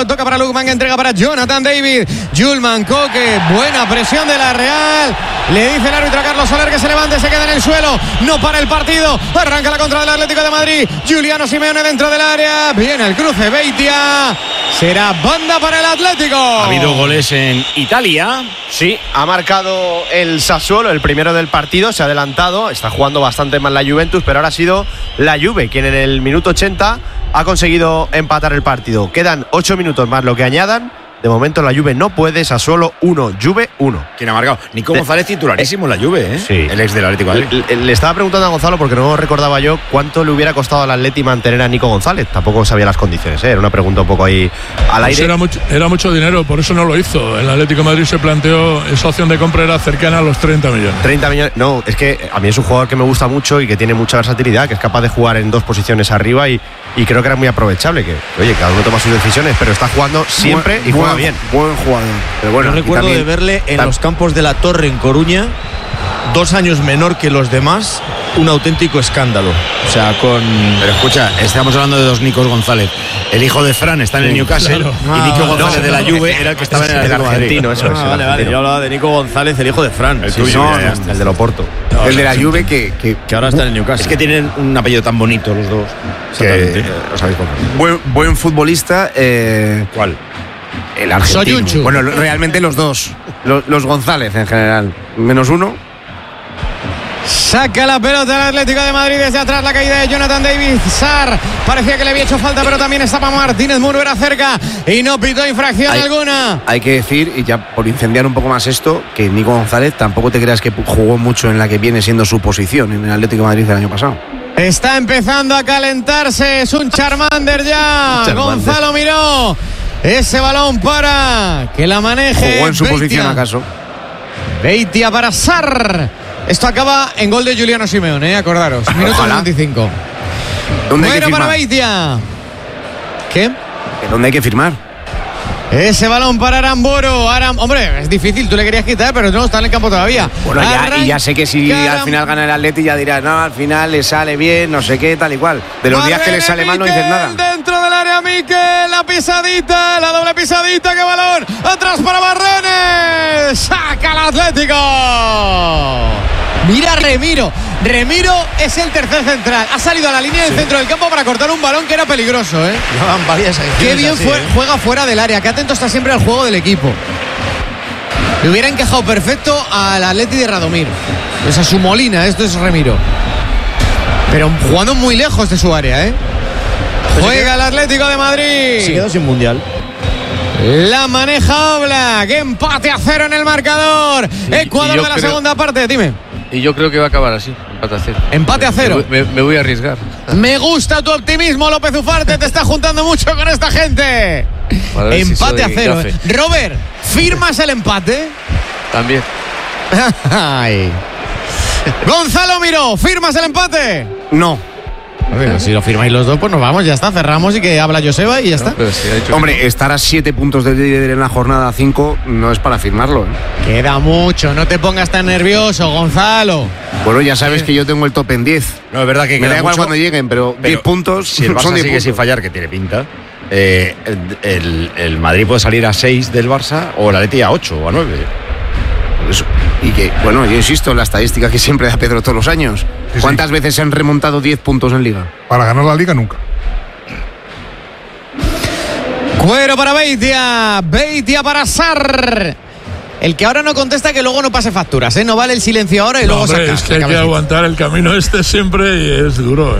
Miro, toca para Lukman, que entrega para Jonathan David. Julman, Coque, buena presión de la Real. Le dice el árbitro a Carlos Soler que se levante, se queda en el suelo. No para el partido. Arranca la contra del Atlético de Madrid. Giuliano Simeone dentro del área. Viene el cruce, Beitia. Será banda para el Atlético. Ha habido goles en Italia. Sí, ha marcado el Sassuolo, el primero del partido. Se ha adelantado. Está jugando bastante mal la Juventus, pero ahora ha sido la Juve quien en el minuto 80 ha conseguido empatar el partido. Quedan 8 minutos más lo que añadan. De momento la Juve no puede. Sassuolo 1, Juve 1. ¿Quién ha marcado? Nico González, titularísimo en la Juve, ¿eh? Sí. El ex del Atlético de Madrid. Le estaba preguntando a Gonzalo porque no recordaba yo cuánto le hubiera costado al Atleti mantener a Nico González. Tampoco sabía las condiciones, ¿eh? Era una pregunta un poco ahí al aire. Era mucho dinero, por eso no lo hizo. El Atlético de Madrid se planteó, esa opción de compra era cercana a los 30 millones. 30 millones. No, es que a mí es un jugador que me gusta mucho y que tiene mucha versatilidad, que es capaz de jugar en 2 posiciones arriba y creo que era muy aprovechable. Que, oye, cada uno toma sus decisiones, pero está jugando siempre y juega bien. Buen jugador. Pero bueno, yo recuerdo de verle en los campos de la Torre en Coruña, 2 años menor que los demás, un auténtico escándalo. O sea, Pero escucha, estamos hablando de 2 Nicos González. El hijo de Fran está en el Newcastle, claro. y Nico González de la Juve era el que estaba en el Atlético de Madrid. Argentino, eso es. vale. Yo hablaba de Nico González, el hijo de Fran. El tuyo, El de Loporto. el de la Juve que ahora está en el Newcastle. Es que tienen un apellido tan bonito los dos. Que os habéis confundido. buen futbolista. ¿Cuál? El argentino. Soyuncu. Bueno, realmente los dos. Los González en general. Menos uno. Saca la pelota el Atlético de Madrid desde atrás, la caída de Jonathan David. Sarr parecía que le había hecho falta, pero también estaba Martínez Muro, era cerca y no pitó infracción alguna. Hay que decir, y ya por incendiar un poco más esto, que Nico González tampoco te creas que jugó mucho en la que viene siendo su posición en el Atlético de Madrid del año pasado. Está empezando a calentarse, es un Charmander ya. Gonzalo Miró. Ese balón para que la maneje. ¿Jugó en su Beitia. posición acaso? Beitia para Sarr. Esto acaba en gol de Giuliano Simeone, acordaros. Minuto 95. ¿Dónde hay que Bueno para firmar? Beitia. ¿Qué? ¿Dónde hay que firmar? Ese balón para Aramburu. Hombre, es difícil, tú le querías quitar, pero no, está en el campo todavía. Bueno, y ya sé que si al final gana el Atleti ya dirás, no, al final le sale bien, no sé qué, tal y cual. De los días que le sale mal no dices nada. Dentro del área Mikel, la pisadita, la doble pisadita, qué balón. Atrás para Barrenes. Saca el Atlético. Mira Remiro. Remiro es el tercer central. Ha salido a la línea del centro del campo para cortar un balón que era peligroso, ¿eh? Llevaban varias acciones Qué bien así, juega fuera del área. Qué atento está siempre al juego del equipo. Le hubiera encajado perfecto al Atleti de Radomir. Pues a su Molina, esto es Remiro. Pero jugando muy lejos de su área, ¿eh? Juega el Atlético de Madrid. Se quedó sin mundial. La maneja Oblak. Empate a 0 en el marcador. Ecuador de la segunda parte, dime. Y yo creo que va a acabar así, empate a 0. Empate a 0. Me voy a arriesgar. Me gusta tu optimismo, López Ufarte. Te está juntando mucho con esta gente. Para ver si Empate soy a 0. gafe. Robert, ¿firmas el empate? También. Ay. Gonzalo Miró, ¿firmas el empate? No. Bueno, si lo firmáis los dos, pues nos vamos, ya está, cerramos y que habla Joseba y ya está. Pero sí, ha dicho Hombre, estar a 7 puntos de líder en la jornada 5 no es para firmarlo, ¿eh? Queda mucho, no te pongas tan nervioso, Gonzalo. Bueno, ya sabes que yo tengo el top en 10. No, es verdad que Me da queda igual mucho, cuando lleguen, pero 10 puntos Si el Barça son 10 sigue sin puntos. fallar, que tiene pinta, el Madrid puede salir a 6 del Barça o el Atleti a 8 o a 9. Eso. Y que, bueno, yo insisto en la estadística que siempre da Pedro todos los años. ¿Cuántas veces se han remontado 10 puntos en Liga? Para ganar la Liga nunca. Cuero para Beitia, Beitia para Sarr. El que ahora no contesta, que luego no pase facturas, ¿eh? No vale el silencio ahora y luego hombre, saca. es que hay que aguantar el camino siempre y es duro.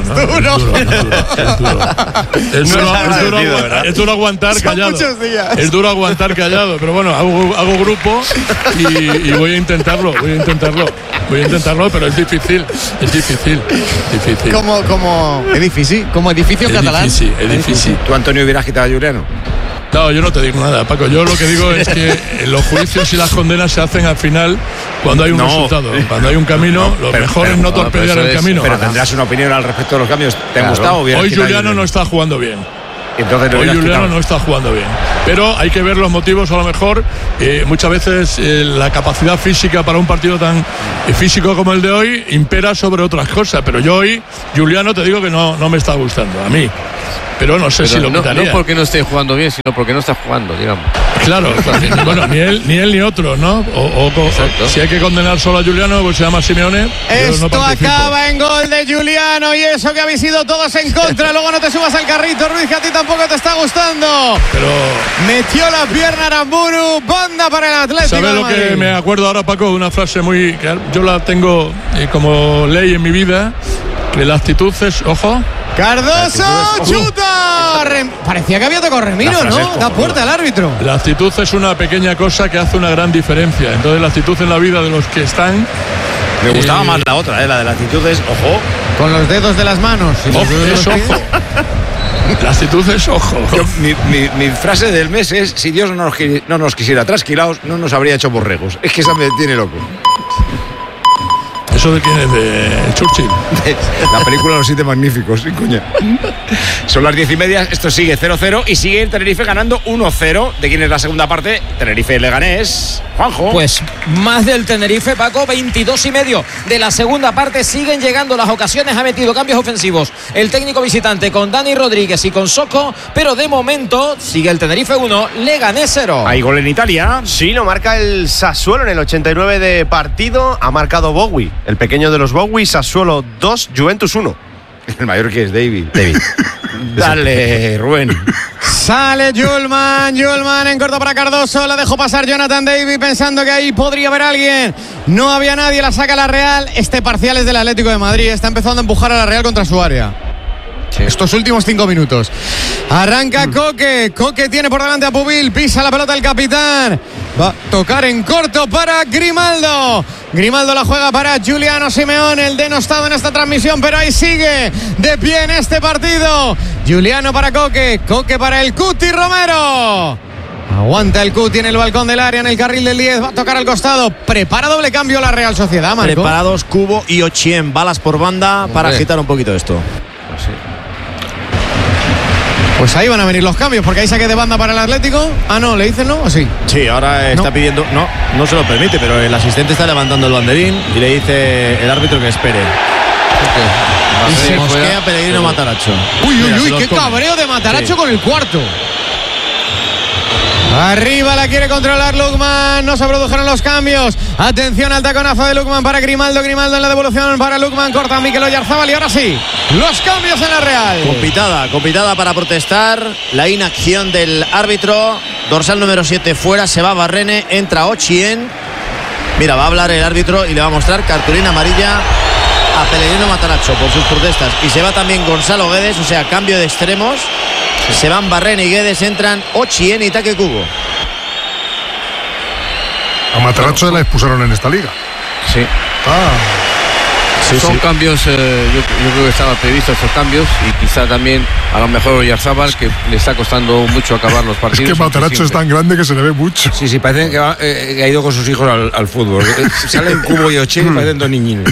Es duro aguantar Son callado. muchos días. Es duro aguantar callado, pero bueno, hago grupo y voy a intentarlo, pero es difícil. Como edificio, como edificio catalán. Es difícil. ¿Tú, Antonio, hubieras quitado a Juliano? No, yo no te digo nada, Paco. Yo lo que digo es que los juicios y las condenas se hacen al final cuando hay un resultado. Cuando hay un camino, lo mejor es no torpedear el camino. Pero tendrás una opinión al respecto de los cambios. ¿Te han gustado o Hoy Juliano no está jugando bien. Entonces Hoy Juliano no está jugando bien. Pero hay que ver los motivos, a lo mejor. Muchas veces la capacidad física para un partido tan físico como el de hoy impera sobre otras cosas. Pero yo hoy, Juliano, te digo que no me está gustando. A mí. pero no sé si lo quitaría. No porque no esté jugando bien, sino porque no está jugando, digamos. Claro, bueno, ni él ni otro, ¿no? Si hay que condenar solo a Giuliano, pues se llama Simeone. Esto acaba en gol de Giuliano, y eso que habéis ido todos en contra. Luego no te subas al carrito, Ruiz, que a ti tampoco te está gustando. Pero metió la pierna Aramburu, banda para el Atlético. ¿Sabes lo que me acuerdo ahora, Paco? Una frase muy que yo la tengo como ley en mi vida, que la actitud es, ojo. Cardoso chuta. Parecía que había tocado Remiro, ¿no? Da puerta al árbitro. La actitud es una pequeña cosa que hace una gran diferencia. Entonces la actitud en la vida de los que están. Me gustaba más la otra, la de la actitud es ojo. Con los dedos de las manos. Es ojo. La actitud es ojo. Mi frase del mes es: si Dios no nos quisiera trasquilados, no nos habría hecho borregos. Es que esa me tiene loco. ¿Eso de quién es? ¿De Churchill? La película Los Siete Magníficos, sin coña. Son las 10:30, esto sigue 0-0 y sigue el Tenerife ganando 1-0. ¿De quién es la segunda parte? Tenerife Leganés. Juanjo. Pues más del Tenerife, Paco, 22,5 de la segunda parte. Siguen llegando las ocasiones, ha metido cambios ofensivos el técnico visitante con Dani Rodríguez y con Socco, pero de momento sigue el Tenerife 1, Leganés 0. Hay gol en Italia. Sí, lo marca el Sassuolo en el 89 de partido. Ha marcado Bowie, el pequeño de los Bowie. Sassuolo 2, Juventus 1. El mayor que es David. Dale, Rubén. Sale Julman en corto para Cardoso, la dejó pasar Jonathan David pensando que ahí podría haber alguien. No había nadie, la saca la Real. Este parcial es del Atlético de Madrid, está empezando a empujar a la Real contra su área. Sí. Estos últimos 5 minutos. Arranca Coque tiene por delante a Pubil, pisa la pelota el capitán. Va a tocar en corto para Grimaldo la juega para Giuliano Simeone, el denostado en esta transmisión, pero ahí sigue de pie en este partido. Giuliano para Coque para el Cuti Romero. Aguanta el Cuti en el balcón del área, en el carril del 10, va a tocar al costado. Prepara doble cambio la Real Sociedad, Marco. Preparados Cubo y Ochien, balas por banda para agitar un poquito esto. Pues ahí van a venir los cambios, porque hay saque de banda para el Atlético. Ah, no, ¿le dicen no o sí? Sí, ahora está pidiendo. No se lo permite, pero el asistente está levantando el banderín y le dice el árbitro que espere. Y se mosquea Pellegrino Matarazzo. Uy, qué cabreo de Matarazzo con el cuarto. Arriba la quiere controlar Lukman, no se produjeron los cambios. Atención al taconazo de Lukman para Grimaldo en la devolución para Lukman, corta a Mikel Oyarzábal y ahora sí, los cambios en la Real. Compitada para protestar la inacción del árbitro. Dorsal número 7 fuera, se va Barrene, entra Ochien. Mira, va a hablar el árbitro y le va a mostrar cartulina amarilla a Pellegrino Matarazzo por sus protestas. Y se va también Gonzalo Guedes, o sea, cambio de extremos. Se van Barrene y Guedes, entran Ochien y Take Kubo. A Matarazzo la expulsaron en esta liga. Sí. Son cambios, yo creo que estaban previstos estos cambios y quizá también a lo mejor Oyarzábal, que le está costando mucho acabar los partidos. Es que Matarazzo es tan grande que se le ve mucho. Sí, parece que ha ido con sus hijos al fútbol. Salen Cubo y Ochien y parecen dos niñines.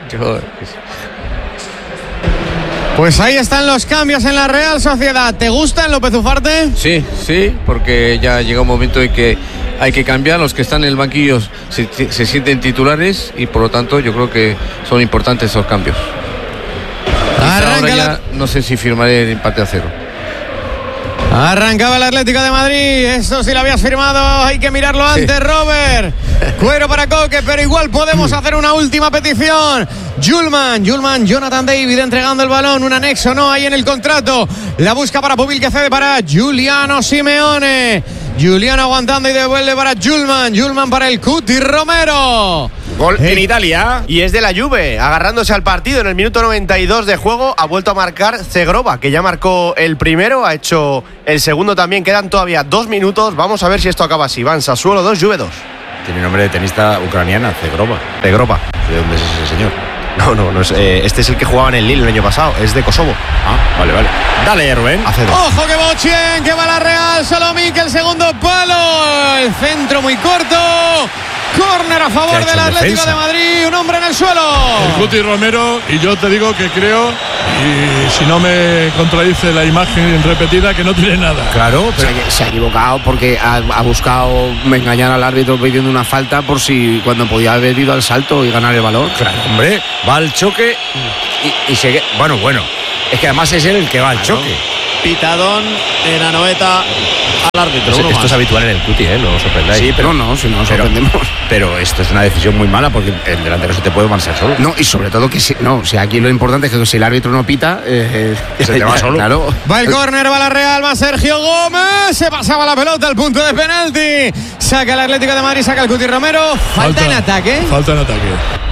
Pues ahí están los cambios en la Real Sociedad. ¿Te gustan, López Ufarte? Sí, porque ya llega un momento en que hay que cambiar. Los que están en el banquillo se sienten titulares y por lo tanto yo creo que son importantes esos cambios. Ahora ya no sé si firmaré el empate a 0. Arrancaba el Atlético de Madrid. Esto si lo habías firmado hay que mirarlo antes, sí. Robert. Cuero para Coque, pero igual podemos hacer una última petición. Julman, Jonathan David entregando el balón, un anexo, no hay en el contrato. La busca para Pubil, que cede para Giuliano Simeone. Giuliano aguantando y devuelve para Julman para el Cuti Romero. Gol en Italia. Y es de la Juve, agarrándose al partido en el minuto 92 de juego. Ha vuelto a marcar Zegrova, que ya marcó el primero, ha hecho el segundo también. Quedan todavía 2 minutos. Vamos a ver si esto acaba así. Van Sassuolo 2, Juve 2. Tiene nombre de tenista ucraniana, Zegrova. ¿De dónde es ese señor? No es, este es el que jugaba en el Lille el año pasado, es de Kosovo. Vale. Dale, Rubén. Ojo que Bochien, que va la Real, solo Mikel, segundo palo. El centro muy corto. Córner a favor del Atlético de Madrid, un hombre en el suelo. El Cuti Romero, y yo te digo que creo, y si no me contradice la imagen repetida, que no tiene nada. Claro, pero se ha equivocado porque ha buscado engañar al árbitro pidiendo una falta por si cuando podía haber ido al salto y ganar el balón. Claro, hombre, va al choque y se... Bueno, es que además es él el que va al choque. pitadón en Anoeta al árbitro. Esto es habitual en el Cuti, no os sorprendáis. Sí, pero no, si no nos sorprendemos. Pero esto es una decisión muy mala porque el delantero se te puede marchar solo. No, y sobre todo que si aquí lo importante es que si el árbitro no pita, se te va solo. Claro. Va el córner, va la Real, va Sergio Gómez. Se pasaba la pelota al punto de penalti. Saca el Atlético de Madrid, saca el Cuti Romero. Falta en ataque. Falta en ataque.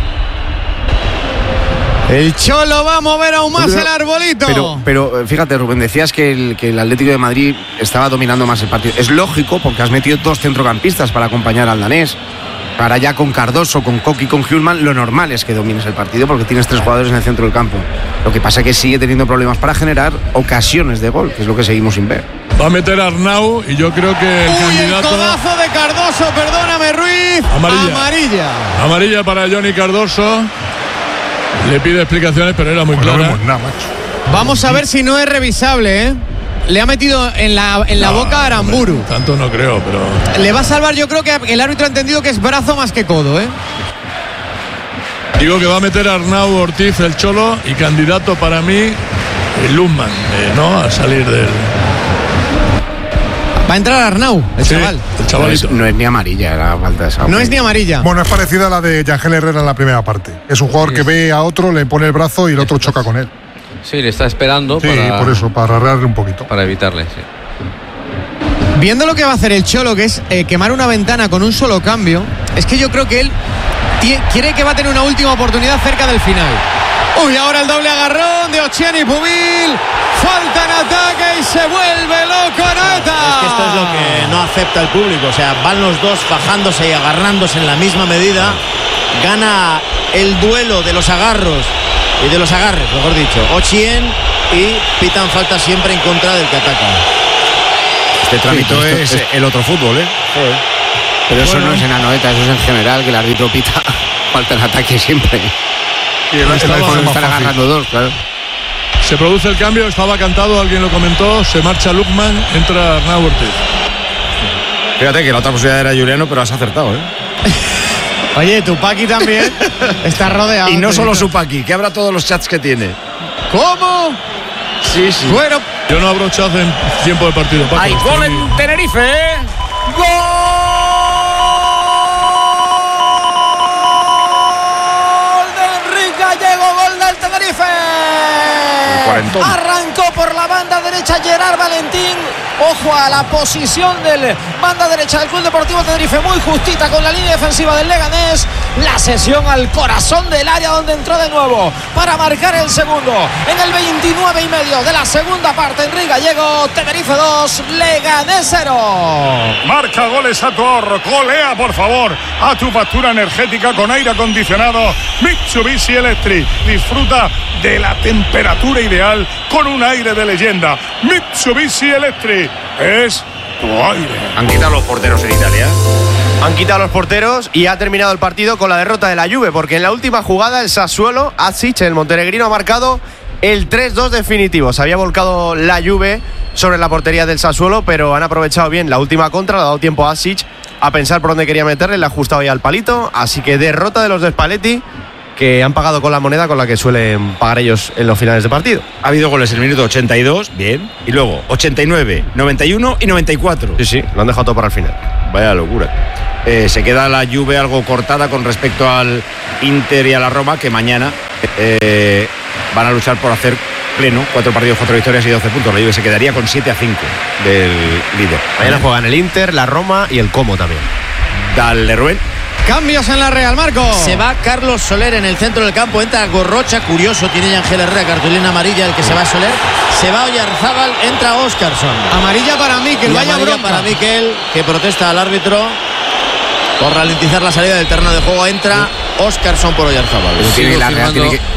El Cholo va a mover aún más el arbolito. Pero fíjate, Rubén, decías que el Atlético de Madrid estaba dominando más el partido. Es lógico porque has metido 2 centrocampistas para acompañar al danés. Ahora ya con Cardoso, con Coque y con Hjulmand, lo normal es que domines el partido porque tienes 3 jugadores en el centro del campo. Lo que pasa es que sigue teniendo problemas para generar ocasiones de gol, que es lo que seguimos sin ver. Va a meter a Arnau y yo creo que el candidato... el codazo de Cardoso, perdóname, Ruiz. Amarilla para Johnny Cardoso. Le pide explicaciones, pero era muy clara. No vemos nada, macho. Vamos a ver si no es revisable, ¿eh? Le ha metido en la boca a Aramburu. Hombre, tanto no creo, pero... Le va a salvar, yo creo que el árbitro ha entendido que es brazo más que codo, ¿eh? Digo que va a meter a Arnau Ortiz el Cholo y candidato para mí Luzman, ¿no? A salir del... Va a entrar Arnau, el chaval. El chavalito. No es ni amarilla la falta esa. No es ni amarilla. Bueno, es parecida a la de Yangel Herrera en la primera parte. Es un jugador que ve a otro, le pone el brazo y el otro choca con él. Sí, le está esperando Sí, por eso, para arreglarle un poquito. para evitarle. Sí. Viendo lo que va a hacer el Cholo, que es quemar una ventana con un solo cambio, es que yo creo que él quiere que va a tener una última oportunidad cerca del final. Uy, ahora el doble agarrón de Ochian y Pubil. Falta en ataque y se vuelve loco Anoeta. Es que esto es lo que no acepta el público. O sea, van los dos fajándose y agarrándose en la misma medida. Gana el duelo de los agarros y de los agarres, mejor dicho, Ochien, y pitan falta siempre en contra del que ataca. Este trámite es el otro fútbol, ¿eh? Pero eso no es en Anoeta, eso es en general, que el árbitro pita falta en ataque siempre. Y el Están agarrando 2, claro. Se produce el cambio, estaba cantado, alguien lo comentó, se marcha Lukman, entra Arnau Ortiz. Fíjate que la otra posibilidad era Juliano, pero has acertado, ¿eh? Oye, Tupaki también está rodeado. Y no solo Supaki, que abra todos los chats que tiene. ¿Cómo? Sí, sí. Bueno, Yo no abro chat en tiempo de partido. Paco, ¡Hay gol en Tenerife! ¡Gol! Arrancó por la banda derecha Gerard Valentín. Ojo a la posición del banda derecha del Club Deportivo Tenerife, muy justita con la línea defensiva del Leganés. La sesión al corazón del área donde entró de nuevo para marcar el segundo. En el 29,5 de la segunda parte, Enrique Gallego, Tenerife 2, Leganés 0. Marca goles a tu ahorro, golea por favor a tu factura energética con aire acondicionado Mitsubishi Electric. Disfruta de la temperatura ideal con un aire de leyenda. Mitsubishi Electric es tu aire. Han quitado los porteros en Italia. Han quitado los porteros y ha terminado el partido con la derrota de la Juve, porque en la última jugada el Sassuolo, Asic, el montenegrino, ha marcado el 3-2 definitivo. Se había volcado la Juve sobre la portería del Sassuolo, pero han aprovechado bien la última contra, le ha dado tiempo a Asic a pensar por dónde quería meterle, le ha ajustado ya al palito, así que derrota de los de Spalletti, que han pagado con la moneda con la que suelen pagar ellos en los finales de partido. Ha habido goles en el minuto 82, bien, y luego 89, 91 y 94. Sí, sí, lo han dejado todo para el final. Vaya locura. Se queda la Juve algo cortada con respecto al Inter y a la Roma, que mañana van a luchar por hacer pleno, 4 partidos, 4 victorias y 12 puntos. La Juve se quedaría con 7-5 del líder. Mañana juegan el Inter, la Roma y el Como también. Dale, Rubén. cambios en la Real, Marco. Se va Carlos Soler en el centro del campo, entra Gorrocha, curioso, tiene Ángel Herrera, cartulina amarilla, el que se va Soler. Se va Oyarzábal, entra Óscarson. Amarilla para Mikel, vaya amarilla bronca. para Mikel, que protesta al árbitro por ralentizar la salida del terreno de juego. Entra Óscarson por Oyarzábal. La Real tiene que...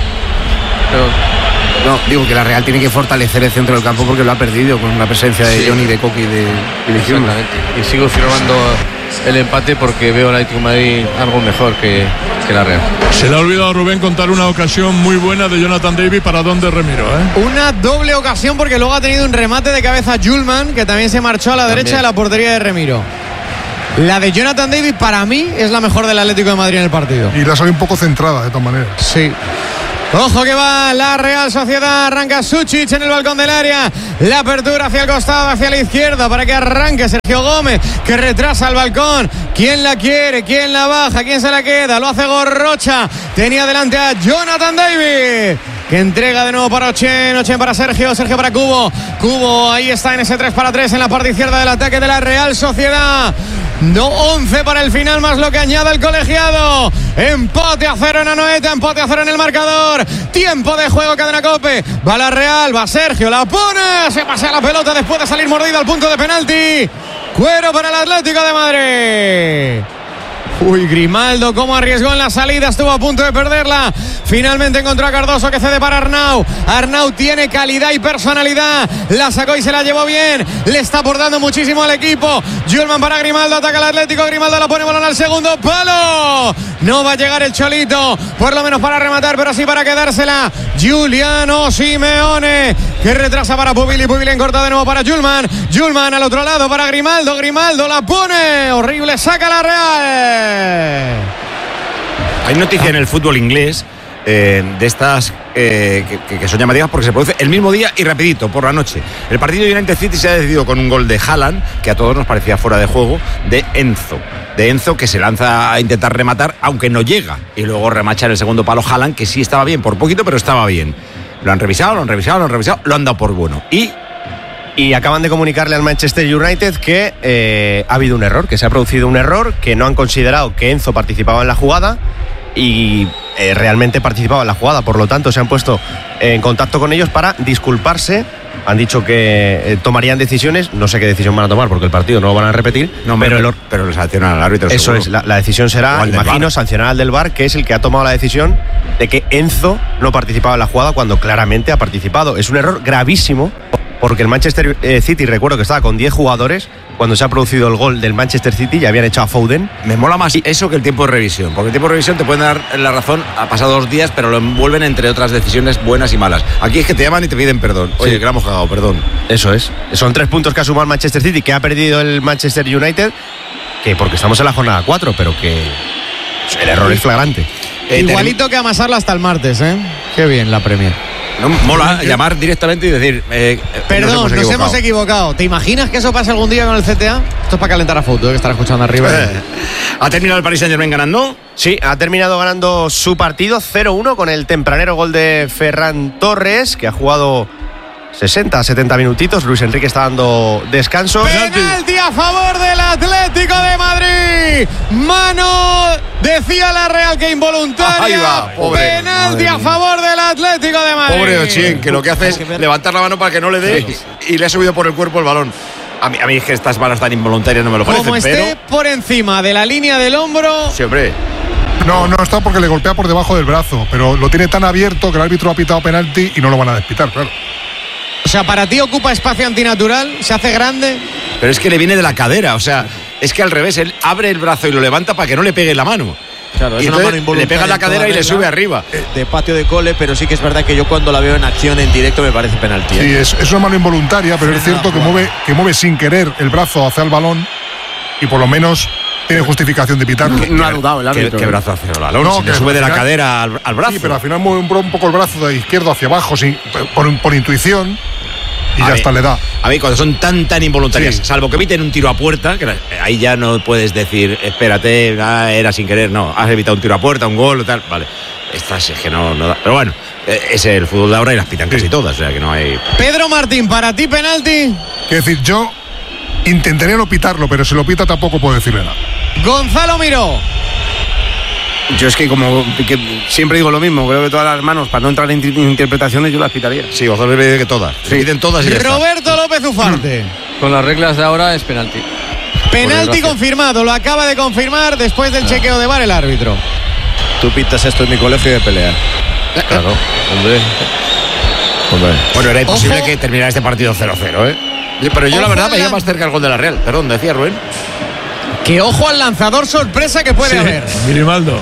No, digo que la Real tiene que fortalecer el centro del campo porque lo ha perdido con la presencia de Johnny, de Coqui y de Exactamente. Y sigo firmando el empate porque veo al Atlético de Madrid algo mejor que la Real. Se le ha olvidado a Rubén contar una ocasión muy buena de Jonathan David para Don de Remiro, ¿eh? Una doble ocasión porque luego ha tenido un remate de cabeza Hjulmand, que también se marchó a la derecha de la portería de Remiro. La de Jonathan David para mí es la mejor del Atlético de Madrid en el partido. Y la salió un poco centrada de todas maneras. Sí. Ojo que va la Real Sociedad. Arranca Suchic en el balcón del área. La apertura hacia el costado, hacia la izquierda, para que arranque Sergio Gómez, que retrasa el balcón. ¿Quién la quiere? ¿Quién la baja? ¿Quién se la queda? Lo hace Gorrocha. Tenía delante a Jonathan David, que entrega de nuevo para Ochen. Ochen para Sergio. Sergio para Cubo. Cubo ahí está en ese 3-3 en la parte izquierda del ataque de la Real Sociedad. 11 para el final, más lo que añade el colegiado. Empate a 0 en Anoeta, empate a 0 en el marcador. Tiempo de juego, Cadena COPE. Va la Real, va Sergio, la pone. Se pasea la pelota después de salir mordida al punto de penalti. Cuero para el Atlético de Madrid. Uy, Grimaldo, cómo arriesgó en la salida, estuvo a punto de perderla. Finalmente encontró a Cardoso, que cede para Arnau. Arnau tiene calidad y personalidad. La sacó y se la llevó bien. Le está aportando muchísimo al equipo. Julman para Grimaldo, ataca al Atlético. Grimaldo la pone, balón al segundo palo. No va a llegar el Cholito, por lo menos para rematar, pero sí para quedársela. Giuliano Simeone, que retrasa para Pubili. Pubili en corta de nuevo para Julman. Julman al otro lado para Grimaldo. Grimaldo la pone. Horrible, saca la Real. Hay noticia en el fútbol inglés de estas que son llamativas porque se produce el mismo día y rapidito, por la noche. El partido de United City se ha decidido con un gol de Haaland, que a todos nos parecía fuera de juego, de Enzo, que se lanza a intentar rematar, aunque no llega, y luego remacha en el segundo palo Haaland, que sí estaba bien, por poquito, pero estaba bien. Lo han revisado, lo han dado por bueno. Y acaban de comunicarle al Manchester United que ha habido un error, que se ha producido un error, que no han considerado que Enzo participaba en la jugada y realmente participaba en la jugada. Por lo tanto, se han puesto en contacto con ellos para disculparse. Han dicho que tomarían decisiones. No sé qué decisión van a tomar porque el partido no lo van a repetir. No, pero le sancionan al árbitro. Eso seguro. Es, la decisión será, imagino, sancionar al del VAR, que es el que ha tomado la decisión de que Enzo no participaba en la jugada cuando claramente ha participado. Es un error gravísimo, porque el Manchester City, recuerdo que estaba con 10 jugadores cuando se ha producido el gol del Manchester City y habían echado a Foden. Me mola más eso que el tiempo de revisión, porque el tiempo de revisión te pueden dar la razón, ha pasado 2 días, pero lo envuelven entre otras decisiones buenas y malas. Aquí es que te llaman y te piden perdón. Oye, que la hemos cagado, perdón. Eso es. Son 3 puntos que ha sumado el Manchester City, que ha perdido el Manchester United, que porque estamos en la jornada 4, pero que el error es flagrante. Igualito que amasarla hasta el martes, ¿eh? Qué bien la Premier. No, mola llamar directamente y decir perdón, nos hemos equivocado. ¿Te imaginas que eso pase algún día con el CTA? Esto es para calentar a fútbol, que estará escuchando arriba. ¿Ha terminado el Paris Saint-Germain ganando? Sí, ha terminado ganando su partido 0-1 con el tempranero gol de Ferran Torres, que ha jugado 60-70 minutitos. Luis Enrique está dando descanso. Penalti a favor del Atlético de Madrid. Mano, decía la Real que involuntaria. Ahí va, pobre. Penalti a favor del Atlético de Madrid. Pobre Ochen, que lo que hace es levantar la mano para que no le dé y le ha subido por el cuerpo el balón. A mí es que estas manos tan involuntarias no me lo parecen. Como esté por encima de la línea del hombro. Sí, hombre. No está porque le golpea por debajo del brazo, pero lo tiene tan abierto que el árbitro ha pitado penalti y no lo van a despitar, claro. O sea, para ti ocupa espacio antinatural, se hace grande. Pero es que le viene de la cadera, o sea, es que al revés, él abre el brazo y lo levanta para que no le pegue la mano. Claro, es una mano involuntaria. Le pega la cadera y le sube arriba. De patio de cole, pero sí que es verdad que yo cuando la veo en acción en directo me parece penalti. Sí, es una mano involuntaria, pero es cierto que mueve sin querer el brazo hacia el balón y por lo menos tiene justificación de pitarlo. No ha dudado el árbitro. ¿Qué brazo hacia el balón? No, si que sube de la cadera al brazo. Sí, pero al final mueve un poco el brazo de izquierdo hacia abajo por intuición. Y ya hasta le da. A mí cuando son tan involuntarias, salvo que eviten un tiro a puerta, que ahí ya no puedes decir, espérate, era sin querer, no, has evitado un tiro a puerta, un gol o tal, vale. Estas es que no da. Pero bueno, es el fútbol de ahora y las pitan casi todas, o sea que no hay. Pedro Martín, para ti penalti. Es decir, yo intentaría no pitarlo, pero si lo pita tampoco puedo decirle nada. Gonzalo Miró. Yo es que siempre digo lo mismo, creo que todas las manos, para no entrar en interpretaciones, yo las pitaría. Sí, Gonzalo me dice que todas. Sí. Piden todas y ya Roberto López Ufarte. Con las reglas de ahora es penalti. Penalti confirmado, lo acaba de confirmar después del chequeo de VAR el árbitro. Tú pitas esto en mi colegio de pelea. Claro, hombre. Bueno, era imposible que terminara este partido 0-0, ¿eh? Pero yo la verdad me iba más cerca al gol de la Real. Perdón, decía Rubén. Que ojo al lanzador sorpresa que puede haber. Grimaldo.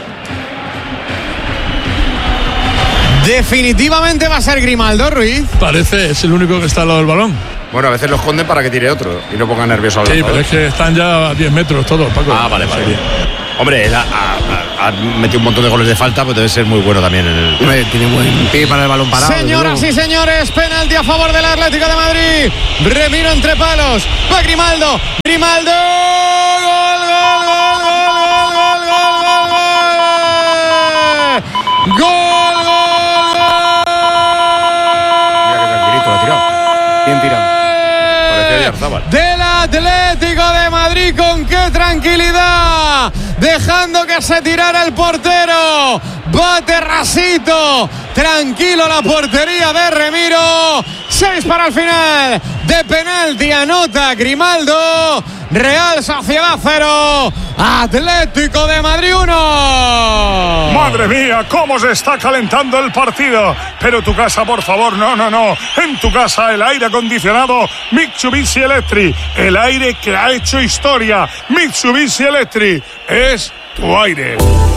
Definitivamente va a ser Grimaldo, Ruiz. Parece, es el único que está al lado del balón. Bueno, a veces lo esconden para que tire otro y no ponga nervioso al Sí, lanzador. pero es que están ya a 10 metros todos, Paco. Vale. Hombre, él ha metido un montón de goles de falta, pues debe ser muy bueno también. Tiene buen pie para el balón parado. Señoras y señores, penalti a favor del Atlético de Madrid. Remiro entre palos. Va Grimaldo. Grimaldo. Gol. Mira qué tranquilito lo ha tirado. Bien tirado. Parecía Yarzábal. Del Atlético de Madrid, con qué tranquilidad, dejando que se tirara el portero. Bate Rasito, tranquilo la portería de Remiro. 6 para el final, de penalti anota Grimaldo. Real Sociedad 0, Atlético de Madrid 1. Madre mía, cómo se está calentando el partido. Pero tu casa, por favor, no. En tu casa el aire acondicionado Mitsubishi Electric. El aire que ha hecho historia. Mitsubishi Electric es tu aire.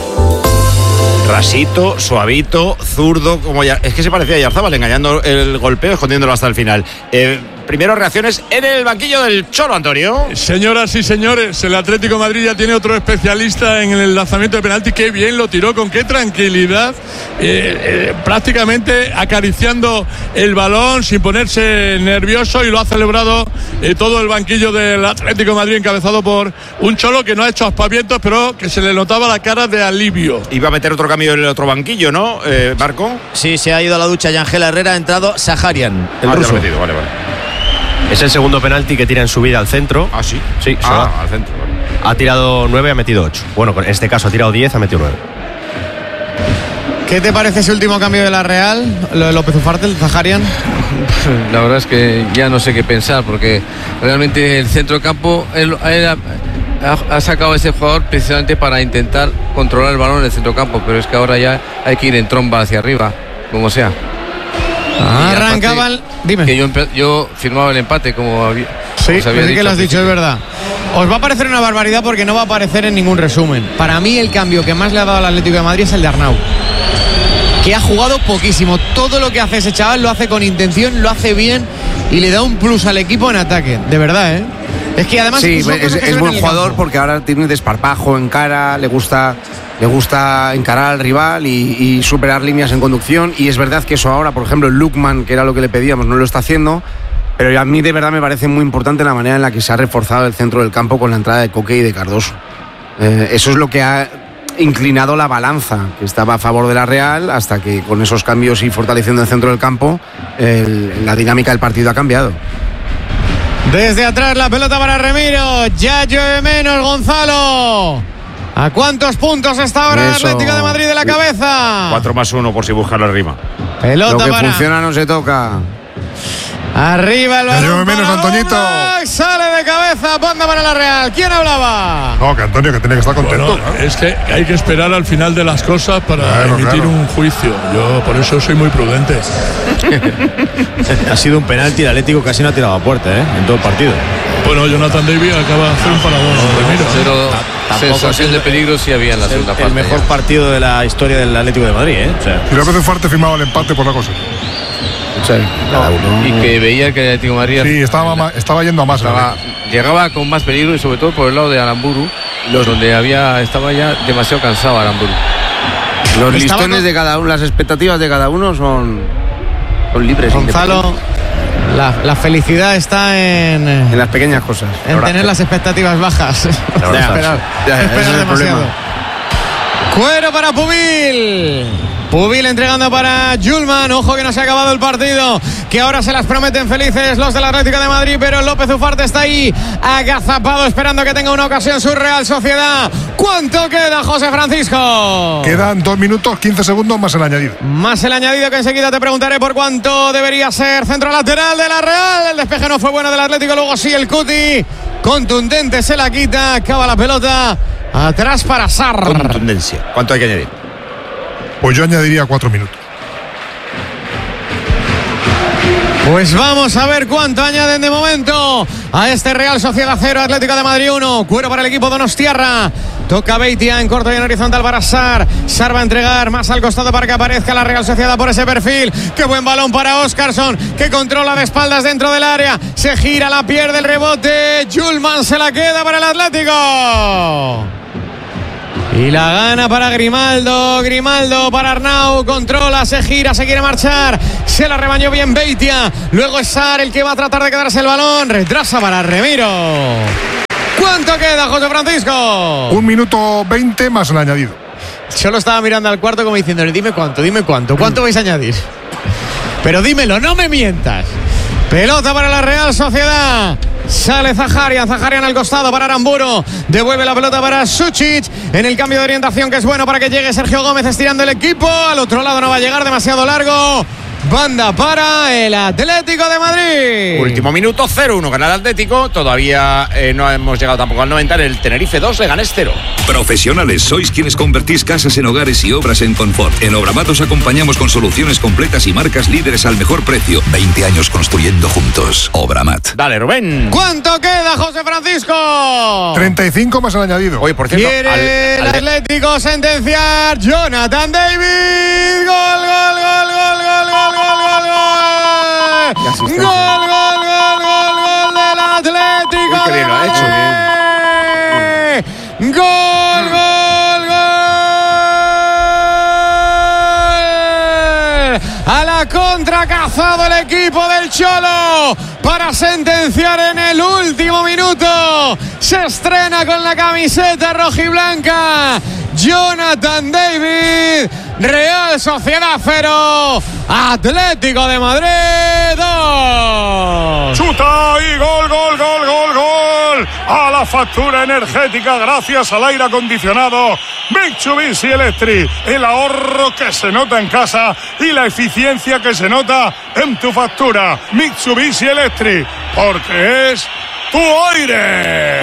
Rasito, suavito, zurdo, como ya. Es que se parecía a Yarzábal, engañando el golpeo, escondiéndolo hasta el final. Primero reacciones en el banquillo del Cholo, Antonio. Señoras y señores, el Atlético de Madrid ya tiene otro especialista en el lanzamiento de penalti. Qué bien lo tiró, con qué tranquilidad, prácticamente acariciando el balón sin ponerse nervioso, y lo ha celebrado todo el banquillo del Atlético de Madrid, encabezado por un Cholo que no ha hecho aspavientos, pero que se le notaba la cara de alivio. Iba a meter otro cambio en el otro banquillo, ¿no, Marco? Sí, se ha ido a la ducha Yangel Herrera, ha entrado Saharian, el ruso. ruso. Metido, vale. Es el segundo penalti que tira en su vida al centro. Ah, sí. Sí, al centro. Vale. Ha tirado 9, ha metido 8. Bueno, en este caso ha tirado 10, ha metido 9. ¿Qué te parece ese último cambio de la Real? Lo de López Ufarte, el Zaharian. La verdad es que ya no sé qué pensar, porque realmente el centro campo él ha sacado a ese jugador precisamente para intentar controlar el balón en el centro campo, pero es que ahora ya hay que ir en tromba hacia arriba, como sea. Arrancaban. Dime. Que yo firmaba el empate, como había. Sí, sí que lo has dicho, es verdad. Os va a parecer una barbaridad porque no va a aparecer en ningún resumen. Para mí el cambio que más le ha dado al Atlético de Madrid es el de Arnau, que ha jugado poquísimo. Todo lo que hace ese chaval lo hace con intención, lo hace bien y le da un plus al equipo en ataque. De verdad, ¿eh? Es que además sí, es buen jugador porque ahora tiene desparpajo en cara, le gusta encarar al rival y superar líneas en conducción, y es verdad que eso ahora, por ejemplo, Lukman, que era lo que le pedíamos, no lo está haciendo, pero a mí de verdad me parece muy importante la manera en la que se ha reforzado el centro del campo con la entrada de Coque y de Cardoso. Eso es lo que ha inclinado la balanza, que estaba a favor de la Real, hasta que con esos cambios y fortaleciendo el centro del campo, la dinámica del partido ha cambiado. Desde atrás la pelota para Remiro, ya llueve menos Gonzalo. ¿A cuántos puntos está ahora el Atlético de Madrid de la cabeza? 4+1 por si buscar la rima. Pelota lo que para. Funciona no se toca. Arriba el balón. Llueve menos, Antoñito. Sale de cabeza, banda para la Real. ¿Quién hablaba? No, que Antonio, que tiene que estar contento. Bueno, ¿no? Es que hay que esperar al final de las cosas para emitir un juicio. Yo por eso soy muy prudente. Ha sido un penalti, el Atlético casi no ha tirado a puerta, en todo el partido. Bueno, Jonathan David acaba de hacer un paragón. Sensación de peligro sí había en la segunda parte. El mejor partido de la historia del Atlético de Madrid, O sea, y López Ufarte firmaba el empate por la cosa. Sí, cada uno. Y que veía que el Atlético de Madrid estaba yendo a más. Llegaba con más peligro, y sobre todo por el lado de Aramburu, donde estaba ya demasiado cansado Aramburu. Los listones de cada uno, las expectativas de cada uno son libres. Gonzalo, la felicidad está en las pequeñas cosas. En tener las expectativas bajas. Esperar demasiado. Cuero para Pubil. Pubil entregando para Julman. Ojo que no se ha acabado el partido, que ahora se las prometen felices los del Atlético de Madrid, pero López Ufarte está ahí agazapado esperando que tenga una ocasión su Real Sociedad. ¿Cuánto queda, José Francisco? Quedan 2 minutos 15 segundos más el añadido. Más el añadido, que enseguida te preguntaré por cuánto debería ser. Centro lateral de la Real. El despeje no fue bueno del Atlético, luego sí el Cuti. Contundente, se la quita, acaba la pelota. Atrás para Sarr. Contundencia. ¿Cuánto hay que añadir? Pues yo añadiría 4 minutos. Pues vamos a ver cuánto añaden de momento a este Real Sociedad 0, Atlético de Madrid 1. Cuero para el equipo donostiarra. Toca Beitia en corto y en horizontal para Sarr. Sarr va a entregar más al costado para que aparezca la Real Sociedad por ese perfil. Qué buen balón para Óscarson, que controla de espaldas dentro del área. Se gira, la pierde, el rebote. Julman se la queda para el Atlético. Y la gana para Grimaldo. Grimaldo para Arnau. Controla, se gira, se quiere marchar. Se la rebañó bien Beitia. Luego es Sar el que va a tratar de quedarse el balón. Retrasa para Remiro. ¿Cuánto queda, José Francisco? 1 minuto 20 más el añadido. Yo lo estaba mirando al cuarto como diciéndole, dime cuánto. ¿Cuánto vais a añadir? Pero dímelo, no me mientas. Pelota para la Real Sociedad. Sale Zaharian al costado para Aramburu. Devuelve la pelota para Sučić. En el cambio de orientación que es bueno para que llegue Sergio Gómez estirando el equipo. Al otro lado no va a llegar, demasiado largo. Banda para el Atlético de Madrid. Último minuto, 0-1 gana el Atlético. Todavía no hemos llegado tampoco al 90. En el Tenerife 2, Leganés 0. Profesionales, sois quienes convertís casas en hogares y obras en confort. En Obramat os acompañamos con soluciones completas y marcas líderes al mejor precio. 20 años construyendo juntos. Obramat. Dale, Rubén. ¿Cuánto queda, José Francisco? 35 más el añadido. Oye, por cierto, quiere el Atlético sentenciar. Jonathan David. Gol. Gol del Atlético. Uy, qué bien lo ha hecho. Gol. A la contra, cazado el equipo del Cholo para sentenciar en el último minuto. Se estrena con la camiseta rojiblanca Jonathan David. Real Sociedad 0, Atlético de Madrid 2. Chuta y gol. A la factura energética gracias al aire acondicionado Mitsubishi Electric. El ahorro que se nota en casa y la eficiencia que se nota en tu factura. Mitsubishi Electric, porque es tu aire.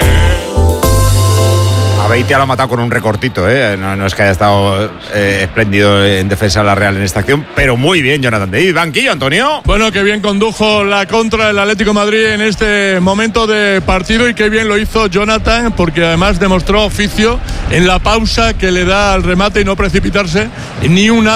A Beitia lo ha matado con un recortito, ¿eh? No es que haya estado espléndido en defensa de la Real en esta acción, pero muy bien, Jonathan David. Banquillo, Antonio. Bueno, que bien condujo la contra del Atlético de Madrid en este momento de partido y qué bien lo hizo Jonathan, porque además demostró oficio en la pausa que le da al remate y no precipitarse ni un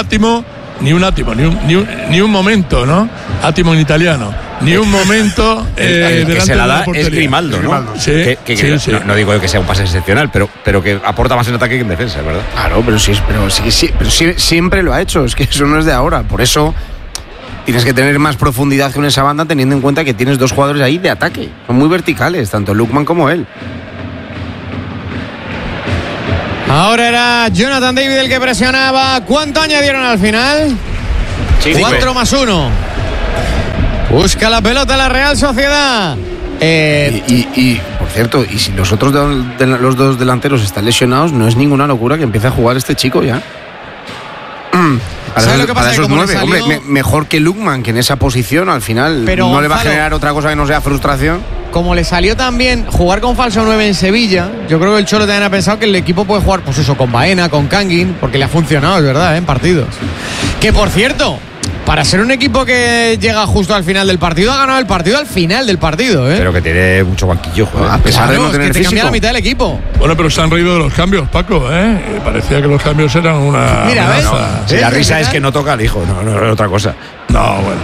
momento, ¿no? Átimo en italiano. Ni un momento el que se la da es Grimaldo, ¿no? Sí, sí. No digo yo que sea un pase excepcional, pero que aporta más en ataque que en defensa, ¿verdad? Claro, pero siempre lo ha hecho. Es que eso no es de ahora. Por eso tienes que tener más profundidad con esa banda, teniendo en cuenta que tienes dos jugadores ahí de ataque. Son muy verticales, tanto Lukman como él. Ahora era Jonathan David el que presionaba. ¿Cuánto añadieron al final? 4 más 1. Busca la pelota la Real Sociedad. Y por cierto, y si los otros los dos delanteros están lesionados, no es ninguna locura que empiece a jugar este chico ya. Para esos 9, salió... hombre, mejor que Lukman, que en esa posición al final pero no Gonzalo, le va a generar otra cosa que no sea frustración. Como le salió también jugar con falso 9 en Sevilla, yo creo que el Cholo también ha pensado que el equipo puede jugar, pues eso, con Baena, con Kangin, porque le ha funcionado, es verdad, en partidos. Que por cierto, para ser un equipo que llega justo al final del partido, ha ganado el partido al final del partido, ¿eh? Pero que tiene mucho banquillo, joder. A pesar de no tener que te físico. cambia la mitad del equipo. Bueno, pero se han reído de los cambios, Paco, ¿eh? Parecía que los cambios eran una... Mira, ¿ves? Si la risa es que no toca al hijo, no es otra cosa. No, bueno.